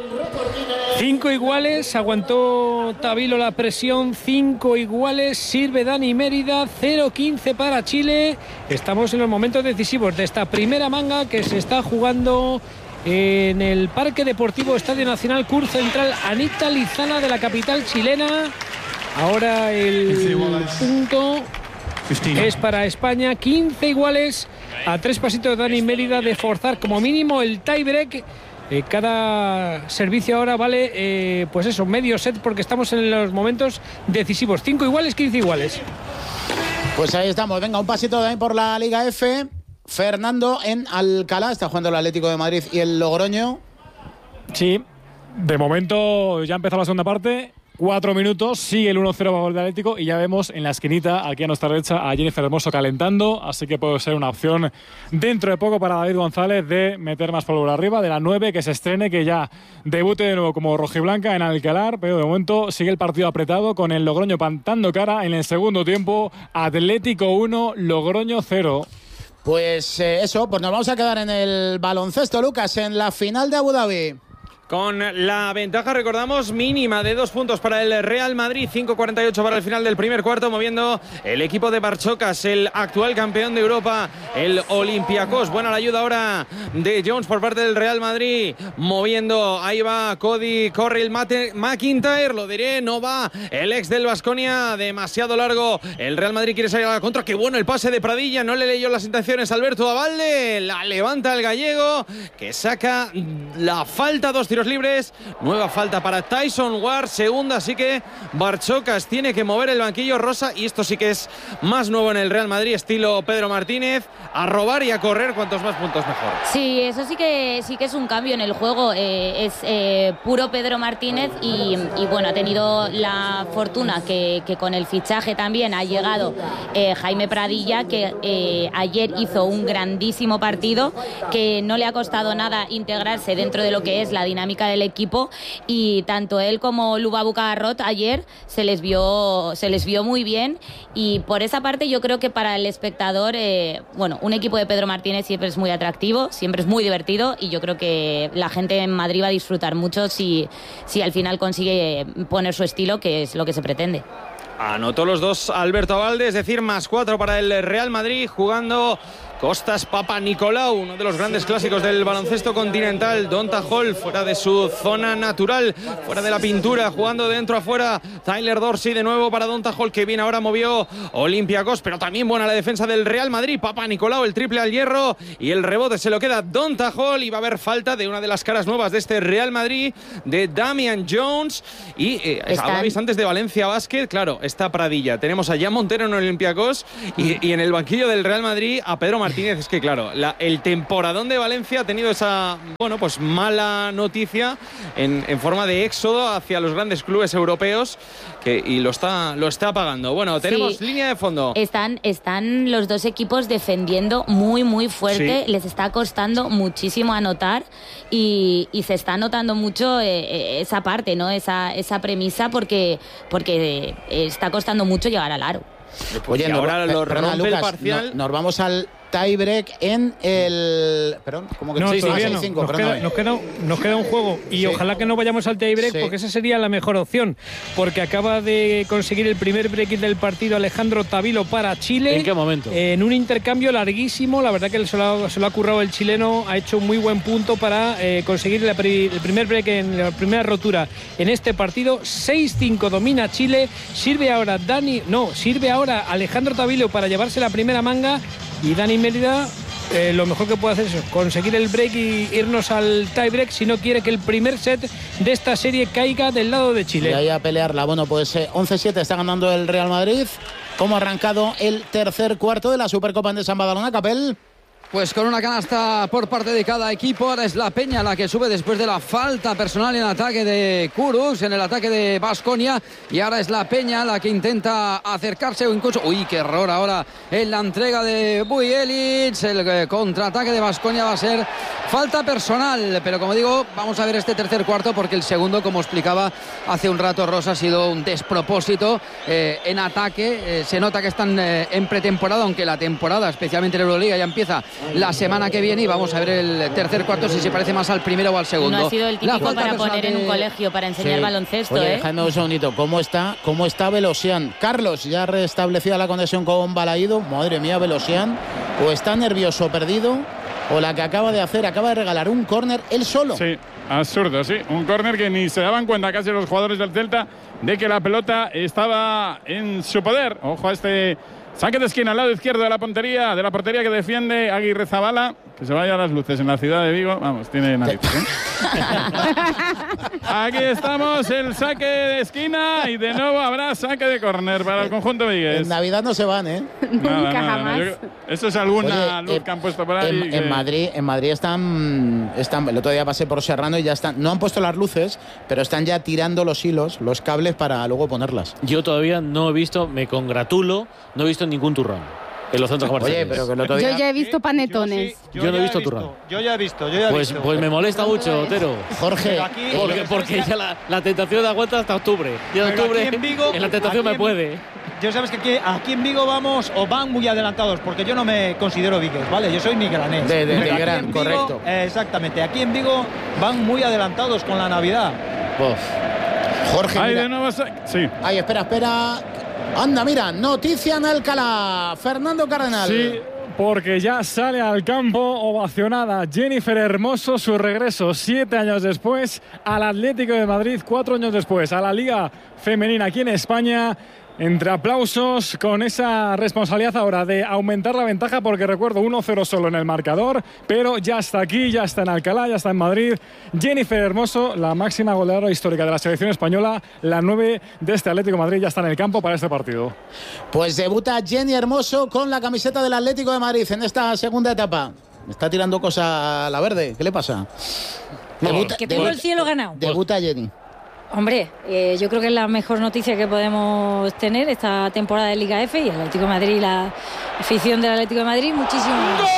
Cinco iguales, aguantó Tabilo la presión, cinco iguales, sirve Dani Mérida, cero quince para Chile. Estamos en los momentos decisivos de esta primera manga que se está jugando en el Parque Deportivo Estadio Nacional Cur Central Anita Lizana de la capital chilena. Ahora el punto es para España, quince iguales, a tres pasitos de Dani Mérida de forzar como mínimo el tiebreak. Eh, cada servicio ahora vale, eh, pues eso, medio set, porque estamos en los momentos decisivos. cinco iguales, quince iguales. Pues ahí estamos. Venga, un pasito también por la Liga F. Fernando en Alcalá. Está jugando el Atlético de Madrid y el Logroño. Sí, de momento ya ha empezado la segunda parte. Cuatro minutos, sigue el uno cero para el Atlético y ya vemos en la esquinita, aquí a nuestra derecha, a Jennifer Hermoso calentando, así que puede ser una opción dentro de poco para David González de meter más pólvora arriba, de la nueve, que se estrene, que ya debute de nuevo como rojiblanca en Alcalá, pero de momento sigue el partido apretado con el Logroño plantando cara en el segundo tiempo. Atlético uno, Logroño cero. Pues eh, eso, pues nos vamos a quedar en el baloncesto, Lucas, en la final de Abu Dhabi. Con la ventaja, recordamos, mínima de dos puntos para el Real Madrid, cinco cuarenta y ocho para el final del primer cuarto, moviendo el equipo de Barchocas, el actual campeón de Europa, el Olympiacos. Buena la ayuda ahora de Jones por parte del Real Madrid, moviendo, ahí va Cody Corriel McIntyre, lo diré, no va el ex del Baskonia, demasiado largo, el Real Madrid quiere salir a la contra, qué bueno el pase de Pradilla, no le leyó las intenciones Alberto Abalde, la levanta el gallego, que saca la falta, dos tiros libres, nueva falta para Tyson Ward, segunda, así que Barchocas tiene que mover el banquillo rosa, y esto sí que es más nuevo en el Real Madrid, estilo Pedro Martínez, a robar y a correr, cuantos más puntos mejor. Sí, eso sí que sí que es un cambio en el juego, eh, es eh, puro Pedro Martínez y, y bueno, ha tenido la fortuna que, que con el fichaje también ha llegado eh, Jaime Pradilla, que eh, ayer hizo un grandísimo partido, que no le ha costado nada integrarse dentro de lo que es la dinámica del equipo, y tanto él como Lubabu Cagarrot ayer se les vio se les vio muy bien, y por esa parte yo creo que para el espectador, eh, bueno, un equipo de Pedro Martínez siempre es muy atractivo, siempre es muy divertido, y yo creo que la gente en Madrid va a disfrutar mucho si, si al final consigue poner su estilo, que es lo que se pretende. Anotó los dos Alberto Abalde, es decir, más cuatro para el Real Madrid, jugando Costas Papanikolaou, uno de los grandes clásicos del baloncesto continental. Donta Hall fuera de su zona natural, fuera de la pintura, jugando de dentro a fuera. Tyler Dorsey de nuevo para Donta Hall, que bien ahora movió Olympiacos, pero también buena la defensa del Real Madrid. Papanikolaou, el triple al hierro, y el rebote se lo queda Donta Hall, y va a haber falta de una de las caras nuevas de este Real Madrid, de Damian Jones. Y eh, hablabais antes de Valencia Basket, claro, está Pradilla. Tenemos a Jan Montero en Olympiacos y, y en el banquillo del Real Madrid a Pedro Martínez. Es que claro, la, el temporadón de Valencia ha tenido esa, bueno, pues mala noticia en, en forma de éxodo hacia los grandes clubes europeos, que, y lo está, lo está pagando. Bueno, tenemos sí, línea de fondo. Están, están los dos equipos defendiendo muy, muy fuerte. Sí. Les está costando muchísimo anotar y, y se está notando mucho eh, esa parte, ¿no? Esa, esa premisa, porque, porque está costando mucho llegar al aro. Oye, y nos, ahora lo perdona, rompe Lucas, el parcial. No, nos vamos al tiebreak en el... Perdón, ¿cómo que no? Sí, todavía sí, no. cinco, Nos, perdón. queda, nos, queda, nos queda un juego y sí. Ojalá que no vayamos al tiebreak, sí, porque esa sería la mejor opción, porque acaba de conseguir el primer break del partido Alejandro Tavilo para Chile. ¿En qué momento? En un intercambio larguísimo, la verdad que se lo ha, se lo ha currado el chileno, ha hecho un muy buen punto para eh, conseguir la, el primer break en la primera rotura en este partido. seis cinco domina Chile, sirve ahora Dani, no, sirve ahora Alejandro Tavilo para llevarse la primera manga, y Dani Mérida Eh, lo mejor que puede hacer es conseguir el break y irnos al tie break si no quiere que el primer set de esta serie caiga del lado de Chile. Y ahí a pelearla. Bueno, pues eh, once siete está ganando el Real Madrid. ¿Cómo ha arrancado el tercer cuarto de la Supercopa Endesa en Badalona, Capel? Pues con una canasta por parte de cada equipo. Ahora es la Peña la que sube después de la falta personal en el ataque de Kurucs, en el ataque de Baskonia, y ahora es la Peña la que intenta acercarse o incluso... Uy, qué error ahora en la entrega de Bujelic. El contraataque de Baskonia va a ser falta personal, pero como digo, vamos a ver este tercer cuarto, porque el segundo, como explicaba hace un rato Rosa, ha sido un despropósito eh, en ataque. Eh, se nota que están eh, en pretemporada, aunque la temporada, especialmente en Euroliga, ya empieza la semana que viene, y vamos a ver el tercer cuarto si se parece más al primero o al segundo. No ha sido el típico para poner en un colegio para enseñar sí. baloncesto. Oye, ¿eh? dejadme un segundito, ¿cómo está, cómo está Velosian? Carlos, ya restablecida la conexión con Balaído. Madre mía, Velosian, o está nervioso, perdido, o la que acaba de hacer, acaba de regalar un córner él solo. Sí, absurdo, sí. Un córner que ni se daban cuenta casi los jugadores del Celta de que la pelota estaba en su poder. Ojo a este saque de esquina al lado izquierdo de la portería, de la portería que defiende Aguirre Zabala. Que se vaya a las luces en la ciudad de Vigo. Vamos, tiene narices, ¿eh? Aquí estamos, el saque de esquina, y de nuevo habrá saque de córner para el conjunto vigués. En Navidad no se van, ¿eh? Nunca nada, nada, jamás. Yo, eso es alguna Oye, luz eh, que han puesto por ahí. En, que... en Madrid, en Madrid están, están, el otro día pasé por Serrano y ya están, no han puesto las luces, pero están ya tirando los hilos, los cables para luego ponerlas. Yo todavía no he visto, me congratulo, no he visto ningún turrón en los centros comerciales. Oye, pero que el otro día... Yo ya he visto panetones. Yo, sí, yo, yo no he visto, visto turrón. Yo ya he visto, yo ya he pues, visto. Pues me molesta mucho, Otero. Jorge, aquí, porque, porque ya la, la tentación aguanta hasta octubre. Y en octubre en, Vigo, en la tentación me en, puede. Yo sabes que aquí, aquí en Vigo vamos o van muy adelantados, porque yo no me considero vigués, ¿vale? Yo soy migranés. De, de, de gran, correcto. Eh, exactamente. Aquí en Vigo van muy adelantados con la Navidad. Uf. Jorge, Ay, mira. de nuevo, sí. Ay, espera, espera. Anda, mira, noticia en Alcalá. Fernando Cardenal. Sí, porque ya sale al campo ovacionada Jennifer Hermoso, su regreso siete años después al Atlético de Madrid, cuatro años después a la Liga Femenina aquí en España. Entre aplausos, con esa responsabilidad ahora de aumentar la ventaja, porque recuerdo uno cero solo en el marcador, pero ya está aquí, ya está en Alcalá, ya está en Madrid. Jennifer Hermoso, la máxima goleadora histórica de la selección española, la nueve de este Atlético de Madrid, ya está en el campo para este partido. Pues debuta Jenny Hermoso con la camiseta del Atlético de Madrid en esta segunda etapa. Me está tirando cosa a la verde, ¿qué le pasa? Debuta, que tengo debuta, el cielo ganado. Debuta Jenny. Hombre, eh, yo creo que es la mejor noticia que podemos tener esta temporada de Liga F, y el Atlético de Madrid, la afición del Atlético de Madrid, muchísimo más.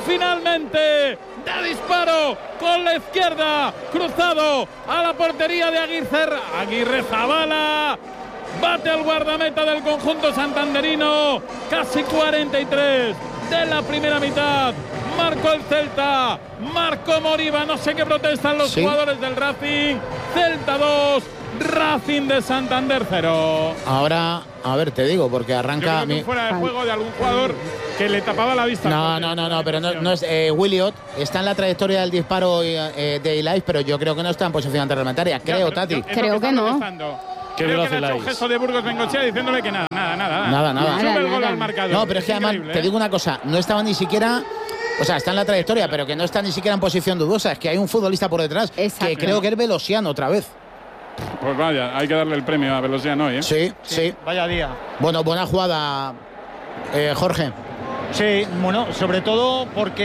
finalmente de disparo con la izquierda, cruzado a la portería de Aguirre, Aguirre Zabala. Bate al guardameta del conjunto santanderino. Casi cuarenta y tres de la primera mitad. Marcó el Celta. Marcó Moriba. No sé qué protestan los sí. jugadores del Racing. Celta dos. Racing de Santander cero. Ahora, a ver, te digo, porque arranca. Yo creo que fuera de juego de algún jugador que le tapaba la vista. No, no, no, no, pero no, no es. Eh, Williot está en la trayectoria del disparo eh, de Ilaiz, pero yo creo que no está en posición reglamentaria. Creo, ya, Tati. Yo, creo que, que no. Qué Creo que le ha hecho un gesto de Burgos Bengochea diciéndole que nada, nada, nada. Nada, nada. Sube nada, el gol nada. al marcador. No, pero es que además, ¿eh? te digo una cosa, no estaba ni siquiera. O sea, está en la trayectoria, pero que no está ni siquiera en posición dudosa. Es que hay un futbolista por detrás Exacto. que creo que es Velosiano otra vez. Pues vaya, hay que darle el premio a Velosiano hoy, ¿eh? Sí, sí, sí. Vaya día. Bueno, buena jugada, eh, Jorge. Sí, bueno, sobre todo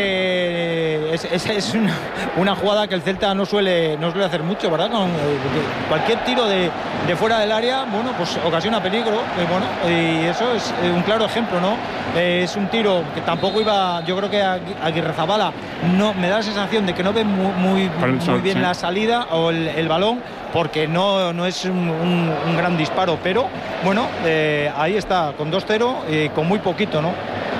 porque es, es, es una, una jugada que el Celta no suele, no suele hacer mucho, ¿verdad? Con, eh, cualquier tiro de, de fuera del área, bueno, pues ocasiona peligro, y bueno, y eso es un claro ejemplo, ¿no? Eh, es un tiro que tampoco iba, yo creo que Aguirre Zabala no, me da la sensación de que no ve muy, muy, muy bien la salida o el, el balón, porque no, no es un, un, un gran disparo, pero bueno, eh, ahí está, con dos cero, eh, con muy poquito, ¿no?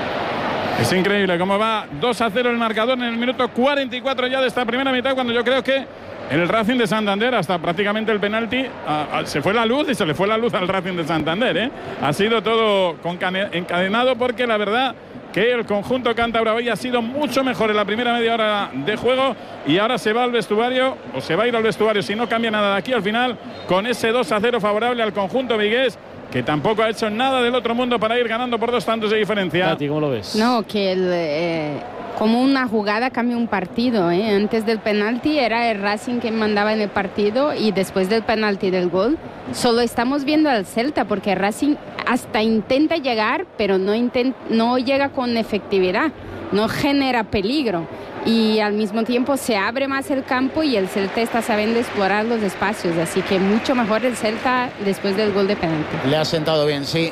Es increíble cómo va dos a cero el marcador en el minuto cuarenta y cuatro ya de esta primera mitad, cuando yo creo que el Racing de Santander, hasta prácticamente el penalti, a, a, se fue la luz y se le fue la luz al Racing de Santander, ¿eh? Ha sido todo encadenado, porque la verdad que el conjunto cántabro hoy ha sido mucho mejor en la primera media hora de juego, y ahora se va al vestuario, o se va a ir al vestuario si no cambia nada de aquí al final, con ese dos a cero favorable al conjunto vigués, que tampoco ha hecho nada del otro mundo para ir ganando por dos tantos de diferencia. Tati, ¿cómo lo ves? No, que el, eh, como una jugada cambia un partido, ¿eh? Antes del penalti era el Racing que mandaba en el partido, y después del penalti del gol solo estamos viendo al Celta, porque Racing hasta intenta llegar, pero no, intent, no llega con efectividad, no genera peligro. Y al mismo tiempo se abre más el campo y el Celta está sabiendo explorar los espacios, así que mucho mejor el Celta después del gol de penalti. Le ha sentado bien, sí.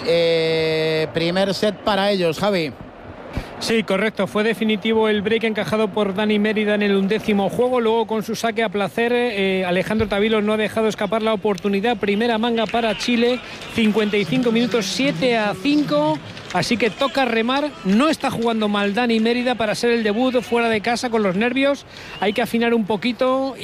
Eh, primer set para ellos, Javi. Sí, correcto. Fue definitivo el break encajado por Dani Mérida en el undécimo juego. Luego, con su saque a placer, eh, Alejandro Tavilo no ha dejado escapar la oportunidad. Primera manga para Chile, cincuenta y cinco minutos, siete a cinco. Así que toca remar. No está jugando mal Dani Mérida para ser el debut fuera de casa con los nervios. Hay que afinar un poquito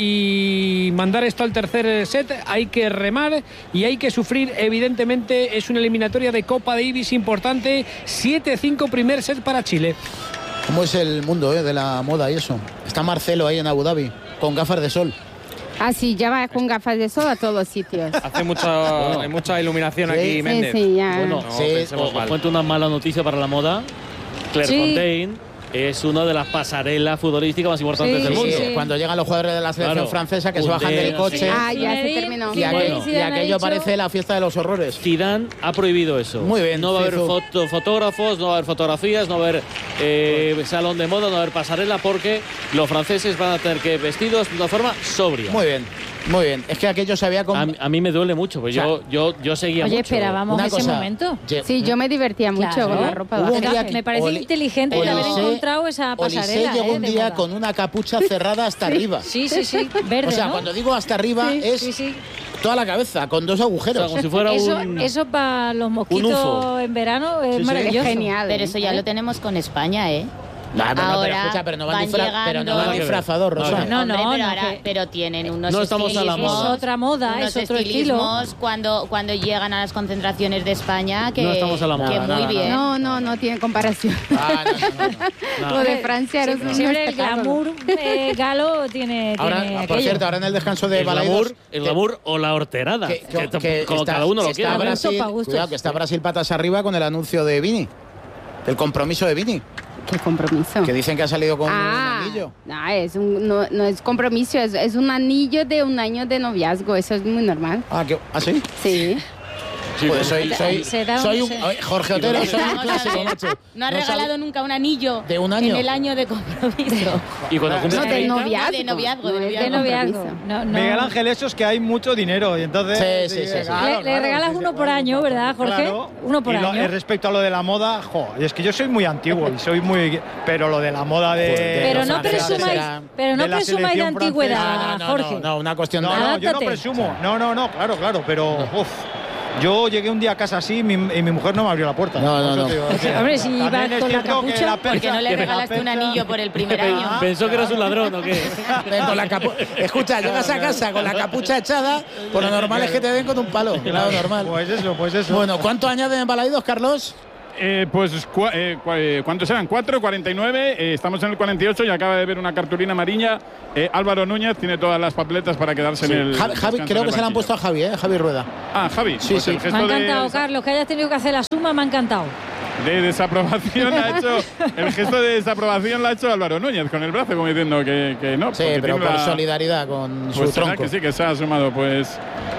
y mandar esto al tercer set. Hay que remar y hay que sufrir. Evidentemente es una eliminatoria de Copa Davis importante. siete cinco primer set para Chile. ¿Cómo es el mundo eh, de la moda y eso? Está Marcelo ahí en Abu Dhabi con gafas de sol. Ah, sí, ya va con gafas de sol a todos los sitios. Hace mucha, bueno. hay mucha iluminación sí, aquí, sí, Méndez. Sí, ya. Bueno, no, sí, pensemos os mal. cuento una mala noticia para la moda. Claire Sí. Fontaine es una de las pasarelas futbolísticas más importantes Sí, del Sí, mundo. sí, cuando llegan los jugadores de la selección Claro. francesa que se bajan Undé, del no sé coche qué. Ah, ya se terminó. y, aqu- Bueno. y Zidane ha aquello dicho- parece la fiesta de los horrores. Zidane ha prohibido eso. Muy bien, No va a haber Zizou. foto- fotógrafos, no va a haber fotografías, no va a haber eh, salón de moda, no va a haber pasarela, porque los franceses van a tener que vestidos de una forma sobria. Muy bien, muy bien. Es que aquello se había... A, a mí me duele mucho, porque O sea, yo, yo, yo seguía Oye, mucho. esperábamos Una ese cosa, momento. Ye- Sí, yo me divertía mucho Claro. con la ropa Hubo un baja. día que- Me parece Oli- inteligente el haber Olise- encontrado esa Olise pasarela. llegó eh, un de día moda. con una capucha cerrada hasta arriba. Sí, sí, sí, verde, O sea, ¿no? cuando digo hasta arriba Sí, es sí, sí. toda la cabeza, con dos agujeros. O sea, como si fuera Eso, un... eso para los U F mosquitos O. en verano es Sí, sí. maravilloso. Es genial. Pero eso ya lo tenemos con España, ¿eh? No, no, no, pero Ahora escucha, pero no van, van disfra- pero no van llegando- disfrazador, Rosa. No, no, Hombre, pero, no, ahora- que- pero tienen unos No estamos a la estilismos- moda. Es otra moda, unos es otro estilo. estilismos cuando, cuando llegan a las concentraciones de España que, No estamos a la moda. que Nada, muy nada, bien. No, no, no tiene comparación. Ah, no, no, no. Lo de Francia era Siempre, un siempre el espectáculo. glamour eh, galo tiene, Ahora, tiene por aquello. cierto, ahora en el descanso de el Balaidos... glamour, el que- glamour o la horterada. que- que- que- que como está- cada uno lo está quiera. Pa' Brasil, gustos, pa' gustos. cuidado, que está Brasil patas arriba con el anuncio de Vini. El compromiso de Vini. Qué compromiso. Que dicen que ha salido con Ah, un anillo. no, es un, no, no es compromiso, es, es un anillo de un año de noviazgo, eso es muy normal. Ah, ¿qué? ¿Ah, sí? Sí. Pues soy, soy, soy un. Jorge Otero, soy un clásico, macho. No ha No regalado sab- nunca un anillo ¿De un año? en el año de compromiso. Y cuando cumples No, de treinta, noviazgo. De noviazgo, de No es noviazgo. De noviazgo. compromiso. No, no. Miguel Ángel, eso es que hay mucho dinero y entonces... Sí, sí, sí, sí. claro, Le- le claro, regalas sí, sí, uno por claro, año, claro, ¿verdad, Jorge? claro. Uno por Y lo- año. eh, respecto a lo de la moda, jo, es que yo soy muy antiguo y soy muy... Pero lo de la moda de... Pero los no franceses presumáis, será- pero no de la presumáis de selección antigüedad, francesa. No, no, Jorge. no, no, una cuestión No, de. no, yo no Adáptate. presumo. No, no, no, claro, claro, pero... uf, yo llegué un día a casa así y mi, y mi mujer no me abrió la puerta. No, no, Por eso no. te digo, Es que, que hombre, si también vas es con la cierto que capucha, la ¿Por qué no le percha- regalaste la un percha- anillo por el primer año? ¿Pensó que eras un ladrón o qué? Ven con la capu- Escucha, llegas a casa con la capucha echada, por lo normal es que te den con un palo. Claro, normal. Pues eso, pues eso. Bueno, ¿cuánto añaden en Balaidos, Carlos? Eh, pues, cua- eh, cua- eh, ¿cuántos eran? cuatro, cuarenta y nueve. Eh, estamos en el cuarenta y ocho y acaba de ver una cartulina amarilla. Eh, Álvaro Núñez tiene todas las papeletas para quedarse en el. Javi, Javi, descanso creo en que el se la han banquillo. puesto a Javi, ¿eh? Javi Rueda. Ah, Javi. Sí, pues sí. el Me gesto ha encantado, de, Carlos, que hayas tenido que hacer la suma, me ha encantado. de desaprobación ha hecho. El gesto de desaprobación lo ha hecho Álvaro Núñez con el brazo, como diciendo que, que no. Sí, porque pero tiene por la- solidaridad con Pues su será tronco. que sí, que se ha sumado. Pues.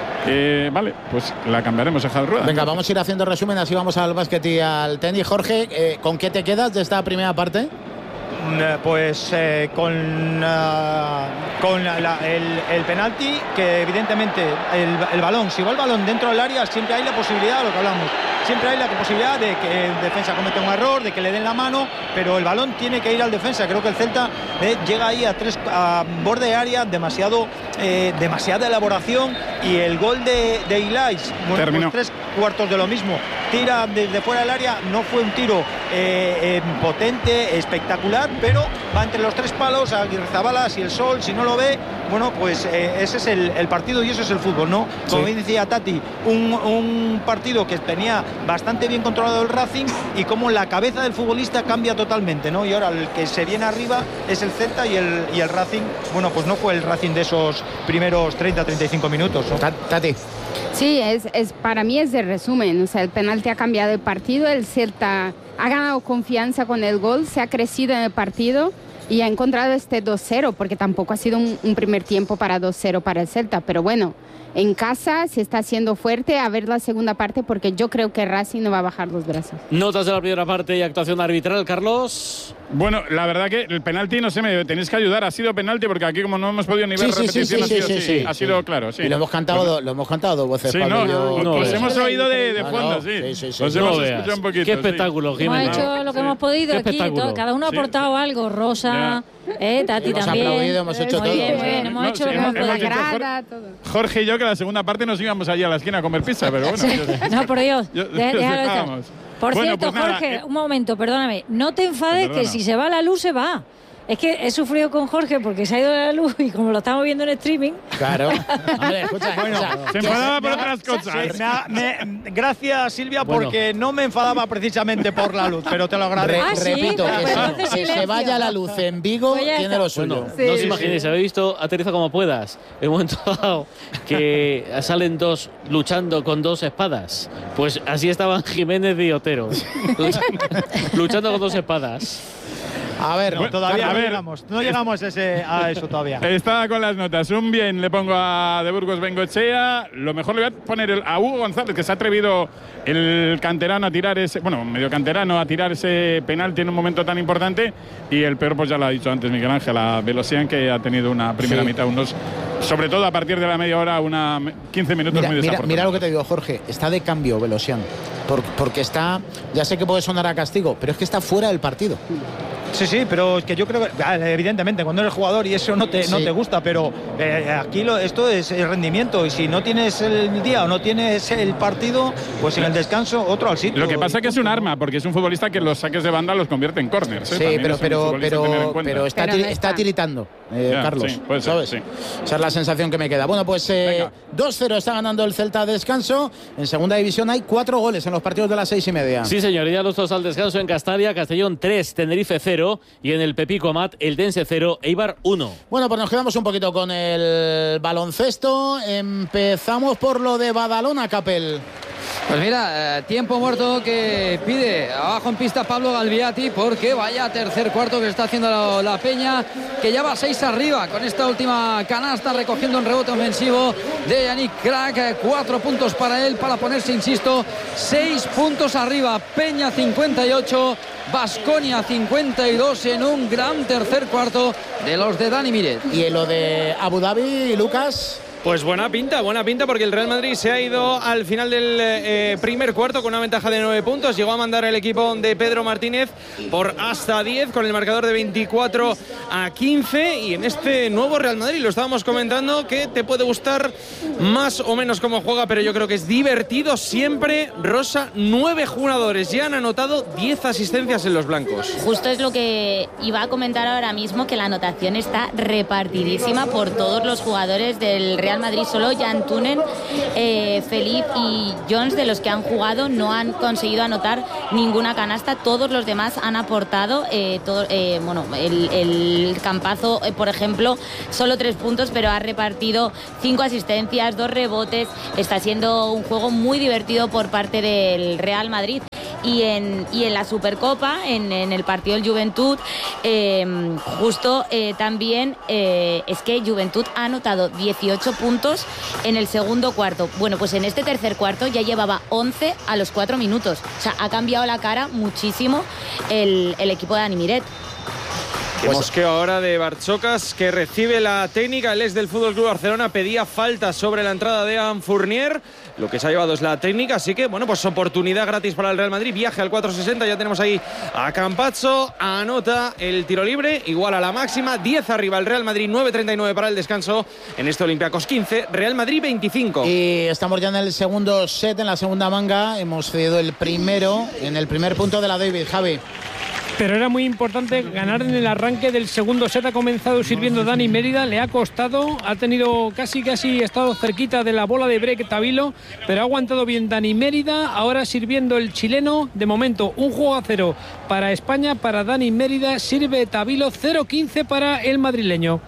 eh, vale, pues la cambiaremos a Javi Rueda. Venga, vamos a ir haciendo resumen, así vamos al básquet y al tenis. Jorge, eh, ¿con qué te quedas de esta primera parte? Mm, eh, Pues eh, con, ah, con la- la- el, el penalti, que evidentemente el, el balón, si va el balón dentro del área, siempre hay la posibilidad, lo que hablamos, siempre hay la posibilidad de que el defensa cometa un error, de que le den la mano, pero el balón tiene que ir al defensa. Creo que el Celta eh, llega ahí a tres a borde de área, demasiado, eh, demasiada elaboración, y el gol de, de Ilais, bueno, Terminó. pues tres cuartos de lo mismo. Tira desde fuera del área, no fue un tiro eh, eh, potente, espectacular, pero va entre los tres palos, Aguirrezabala, si el sol, si no lo ve, bueno, pues eh, ese es el, el partido y eso es el fútbol, ¿no? Como Sí. decía Tati, un, un partido que tenía bastante bien controlado el Racing, y como la cabeza del futbolista cambia totalmente, ¿no? Y ahora el que se viene arriba es el Celta, y el, y el Racing, bueno, pues no fue el Racing de esos primeros treinta a treinta y cinco minutos, ¿no? Tati. Sí, es, es, para mí es de resumen. O sea, el penalti ha cambiado el partido, el Celta ha ganado confianza con el gol, se ha crecido en el partido y ha encontrado este dos cero, porque tampoco ha sido un, un primer tiempo para dos cero para el Celta. Pero bueno, en casa se está haciendo fuerte, a ver la segunda parte, porque yo creo que Racing no va a bajar los brazos. Notas de la primera parte y actuación arbitral, Carlos. Bueno, la verdad que el penalti, no sé, me tenéis que ayudar. Ha sido penalti porque aquí, como no hemos podido ni ver Sí, sí, sí, repetición, sí, ha sido, sí, sí, sí, ha sí. sido claro, sí. Y lo hemos cantado, do- lo hemos cantado dos veces, Sí, Pablo no, y yo. no, os no, hemos no, oído de, de no, fondo, no, sí. sí, sí, sí, Os sí. hemos No veas. escuchado un poquito. Qué sí. espectáculo, Hemos Jiménez. hecho lo que sí. hemos podido Qué aquí, espectáculo. todo- cada uno ha Sí. aportado algo, Rosa, eh, Tati Hemos también. aplaudido, hemos hecho muy todo. bien, muy bien, hemos No, hecho sí, lo que hemos- hemos hemos podido. hecho- Grada, todo. Jorge y yo, que la segunda parte nos íbamos allí a la esquina a comer pizza, pero bueno. yo- No, por Dios, yo- de- déjalo estar. dejábamos. Por Bueno, cierto, pues nada, Jorge, eh, un momento, perdóname, no te enfades Perdona. que si se va la luz, se va. Es que he sufrido con Jorge porque se ha ido la luz y como lo estamos viendo en streaming. Claro. Hombre, escucha, escucha. Se enfadaba por otras cosas. Sí, me ha- me- gracias, Silvia, Bueno. porque no me enfadaba precisamente por la luz, pero te lo Re- agradezco. Ah, sí, repito, pues que, entonces se, que se silencio. vaya la luz en Vigo, Pues ya tiene está. lo suyo. Bueno, Sí, no os sí, imaginéis, habéis visto Aterriza como puedas. En un momento dado que salen dos luchando con dos espadas. Pues así estaban Jiménez y Otero. luchando con dos espadas. A ver, No, todavía a no ver. llegamos, no llegamos a, ese, a eso todavía. Estaba con las notas. Un bien le pongo a De Burgos Bengochea. Lo mejor le voy a poner el- a Hugo González, que se ha atrevido el canterano a tirar ese, bueno, medio canterano a tirar ese penalti en un momento tan importante. Y el peor, pues ya lo ha dicho antes Miguel Ángel, a Velosian, que ha tenido una primera Sí. mitad, unos, sobre todo a partir de la media hora, una quince minutos Mira, muy mira, desafortunados. mira lo que te digo, Jorge. Está de cambio Velosian. Por- porque está, ya sé que puede sonar a castigo, pero es que está fuera del partido. Sí, sí, pero es que yo creo que, ah, evidentemente, cuando eres jugador y eso no te, no Sí. te gusta, pero eh, aquí lo, esto es el rendimiento, y si no tienes el día o no tienes el partido, pues en el descanso otro al sitio. Lo que pasa es que es un arma, porque es un futbolista que los saques de banda los convierte en corners. ¿eh? Sí, También pero, es un pero, futbolista a tener en pero, cuenta. pero está, Pero tiri- no está está. tiritando, eh, Ya, Carlos. sí, puede ser, ¿sabes? sí. Esa es la sensación que me queda. Bueno, pues eh, Venga. dos cero está ganando el Celta a descanso. En segunda división hay cuatro goles en los partidos de las seis y media. Sí, señor, y ya los dos al descanso en Castalia, Castellón tres, Tenerife cero, y en el Pepico Amat, el Dense cero, Eibar uno. Bueno, pues nos quedamos un poquito con el baloncesto. Empezamos por lo de Badalona, Capel. Pues mira, eh, tiempo muerto que pide abajo en pista Pablo Galviati, porque vaya tercer cuarto que está haciendo la, la Peña, que ya va seis arriba con esta última canasta, recogiendo un rebote ofensivo de Yannick Crack. Eh, cuatro puntos para él para ponerse, insisto, seis puntos arriba. Peña cincuenta y ocho, Baskonia cincuenta y dos en un gran tercer cuarto de los de Dani Miret. Y en lo de Abu Dhabi, Lucas. Pues buena pinta, buena pinta, porque el Real Madrid se ha ido al final del eh, primer cuarto con una ventaja de nueve puntos. Llegó a mandar el equipo de Pedro Martínez por hasta diez, con el marcador de veinticuatro a quince. Y en este nuevo Real Madrid, lo estábamos comentando, que te puede gustar más o menos cómo juega, pero yo creo que es divertido siempre. Rosa, nueve jugadores ya han anotado diez asistencias en los blancos. Justo es lo que iba a comentar ahora mismo, que la anotación está repartidísima por todos los jugadores del Real Real Madrid. Solo Jan Tunen, eh, Felipe y Jones, de los que han jugado, no han conseguido anotar ninguna canasta. Todos los demás han aportado. Eh, todo, eh, bueno, el, el Campazo, eh, por ejemplo, solo tres puntos, pero ha repartido cinco asistencias, dos rebotes. Está siendo un juego muy divertido por parte del Real Madrid. Y en, y en la Supercopa, en, en el partido del Juventud, eh, justo eh, también eh, es que Juventud ha anotado dieciocho puntos en el segundo cuarto. Bueno, pues en este tercer cuarto ya llevaba once a los cuatro minutos. O sea, ha cambiado la cara muchísimo el, el equipo de Dani Miret. Pues mosqueo ahora de Barchocas, que recibe la técnica. El ex del Fútbol Club Barcelona pedía falta sobre la entrada de Evan Fournier. Lo que se ha llevado es la técnica, así que bueno, pues oportunidad gratis para el Real Madrid. Viaje al cuatro sesenta, ya tenemos ahí a Campazzo, anota el tiro libre, igual a la máxima, diez arriba el Real Madrid, nueve treinta y nueve para el descanso en este Olympiacos quince, Real Madrid veinticinco. Y estamos ya en el segundo set, en la segunda manga. Hemos cedido el primero, en el primer punto de la David, Javi. Pero era muy importante ganar en el arranque del segundo set. Ha comenzado sirviendo Dani Mérida, le ha costado, ha tenido casi casi estado cerquita de la bola de break Tavilo, pero ha aguantado bien Dani Mérida. Ahora sirviendo el chileno, de momento un juego a cero para España, para Dani Mérida, sirve Tavilo, cero quince para el madrileño.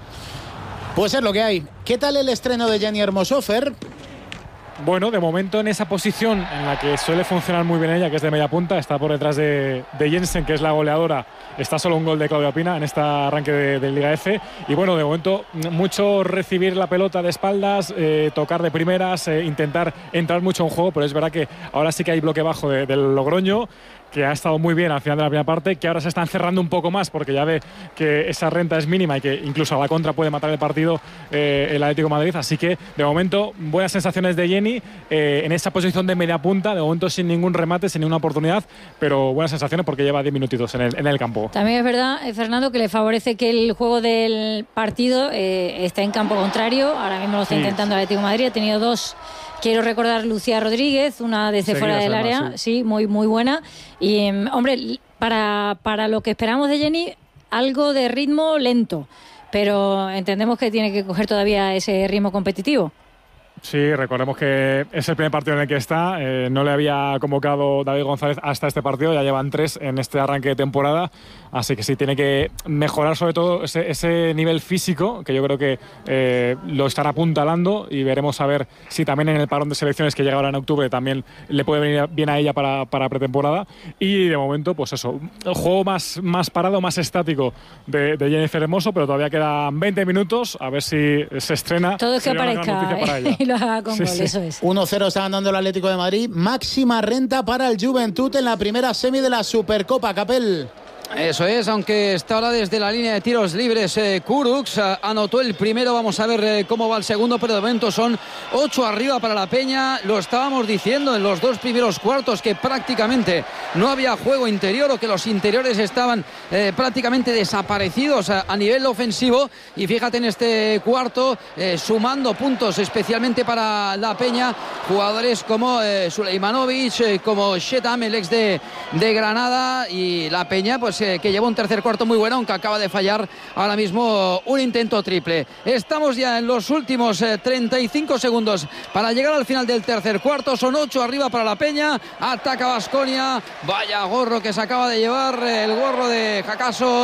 Pues es lo que hay. ¿Qué tal el estreno de Jenny Hermoso, Fer? Bueno, de momento en esa posición en la que suele funcionar muy bien ella, que es de media punta, está por detrás de, de Jensen, que es la goleadora. Está solo un gol de Claudia Pina en este arranque de, de Liga F. Y bueno, de momento mucho recibir la pelota de espaldas, eh, tocar de primeras, eh, intentar entrar mucho en juego, pero es verdad que ahora sí que hay bloque bajo de, del Logroño, que ha estado muy bien al final de la primera parte, que ahora se están cerrando un poco más porque ya ve que esa renta es mínima y que incluso a la contra puede matar el partido eh, el Atlético de Madrid. Así que de momento buenas sensaciones de Jenny eh, en esa posición de media punta, de momento sin ningún remate, sin ninguna oportunidad, pero buenas sensaciones porque lleva diez minutitos en el, en el campo. También es verdad, Fernando, que le favorece que el juego del partido eh, está en campo contrario. Ahora mismo lo está sí. intentando el Atlético de Madrid. Ha tenido dos. Quiero recordar Lucía Rodríguez, una desde fuera del área, además, sí. sí, muy muy buena. Y, hombre, para, para lo que esperamos de Jenny, algo de ritmo lento, pero entendemos que tiene que coger todavía ese ritmo competitivo. Sí, recordemos que es el primer partido en el que está. Eh, no le había convocado David González hasta este partido. Ya llevan tres en este arranque de temporada. Así que sí, tiene que mejorar sobre todo ese, ese nivel físico, que yo creo que eh, lo estará apuntalando. Y veremos a ver si también en el parón de selecciones que llega ahora en octubre también le puede venir bien a ella para, para pretemporada. Y de momento, pues eso, el juego más, más parado, más estático de, de Jennifer Hermoso, pero todavía quedan veinte minutos. A ver si se estrena. Todo es que aparezca. ¿eh? Con sí, gol, sí. Eso es. uno cero está ganando el Atlético de Madrid. Máxima renta para el Juventud en la primera semi de la Supercopa, Capel. Eso es, aunque está ahora desde la línea de tiros libres eh, Kurucs, eh, anotó el primero, vamos a ver eh, cómo va el segundo, pero de momento son ocho arriba para la Peña. Lo estábamos diciendo en los dos primeros cuartos, que prácticamente no había juego interior, o que los interiores estaban eh, prácticamente desaparecidos a, a nivel ofensivo, y fíjate en este cuarto eh, sumando puntos especialmente para la Peña, jugadores como eh, Suleimanovic, eh, como Shetam, el ex de, de Granada, y la Peña pues que lleva un tercer cuarto muy bueno, aunque acaba de fallar ahora mismo un intento triple. Estamos ya en los últimos eh, treinta y cinco segundos para llegar al final del tercer cuarto. Son ocho arriba para la Peña. Ataca Baskonia. Vaya gorro que se acaba de llevar, el gorro de Jacasson.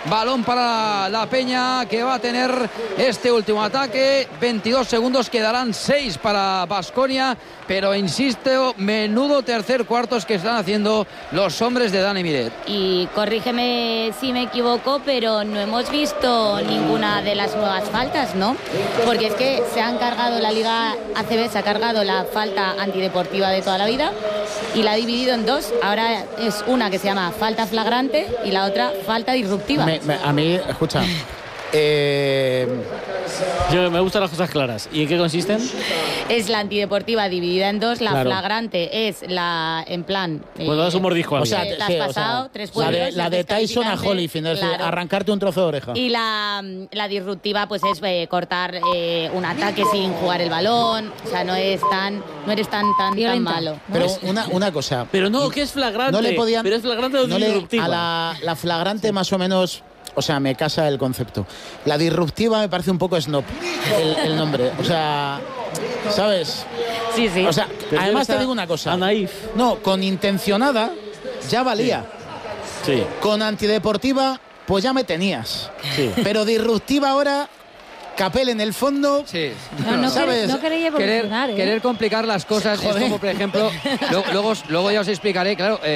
balón para la Peña, que va a tener este último ataque. veintidós segundos, quedarán seis para Baskonia, pero insisto, menudo tercer cuartos que están haciendo los hombres de Dani Miret. Y corrígeme si me equivoco, pero no hemos visto ninguna de las nuevas faltas, ¿no? Porque es que se han cargado, la Liga A C B se ha cargado la falta antideportiva de toda la vida y la ha dividido en dos. Ahora es una que se llama falta flagrante y la otra falta disruptiva. Me, me, a mí, escucha, eh... yo me gustan las cosas claras. ¿Y en qué consisten? Es la antideportiva dividida en dos, la Claro. flagrante es la, en plan... Pues das un mordisco a o mí. sea, te sí, has o sea, pasado, tres la de, puntos, la de Tyson a descalificante, Holyfield, es decir, claro. arrancarte un trozo de oreja. Y la, la disruptiva pues es eh, cortar eh, un ataque sin jugar el balón, o sea, no es tan no eres tan tan, tan Violenta. malo. ¿no? Pero una, una cosa. Pero no, que es flagrante. No le podían. Pero es flagrante o no le- disruptiva. A la, la flagrante más o menos. O sea, me casa el concepto. La disruptiva me parece un poco snob el, el nombre. O sea, ¿sabes? Sí, sí. O sea, Pero además está te digo una cosa. a naif. No, con intencionada ya valía. Sí, Con antideportiva, pues ya me tenías. sí. Pero disruptiva ahora, Capel en el fondo. Sí. No, no, ¿Sabes? queréis, no queréis Querer, evolucionar, ¿eh? querer complicar las cosas es Joder. como, por ejemplo, luego, luego, os- luego ya os explicaré, claro, eh,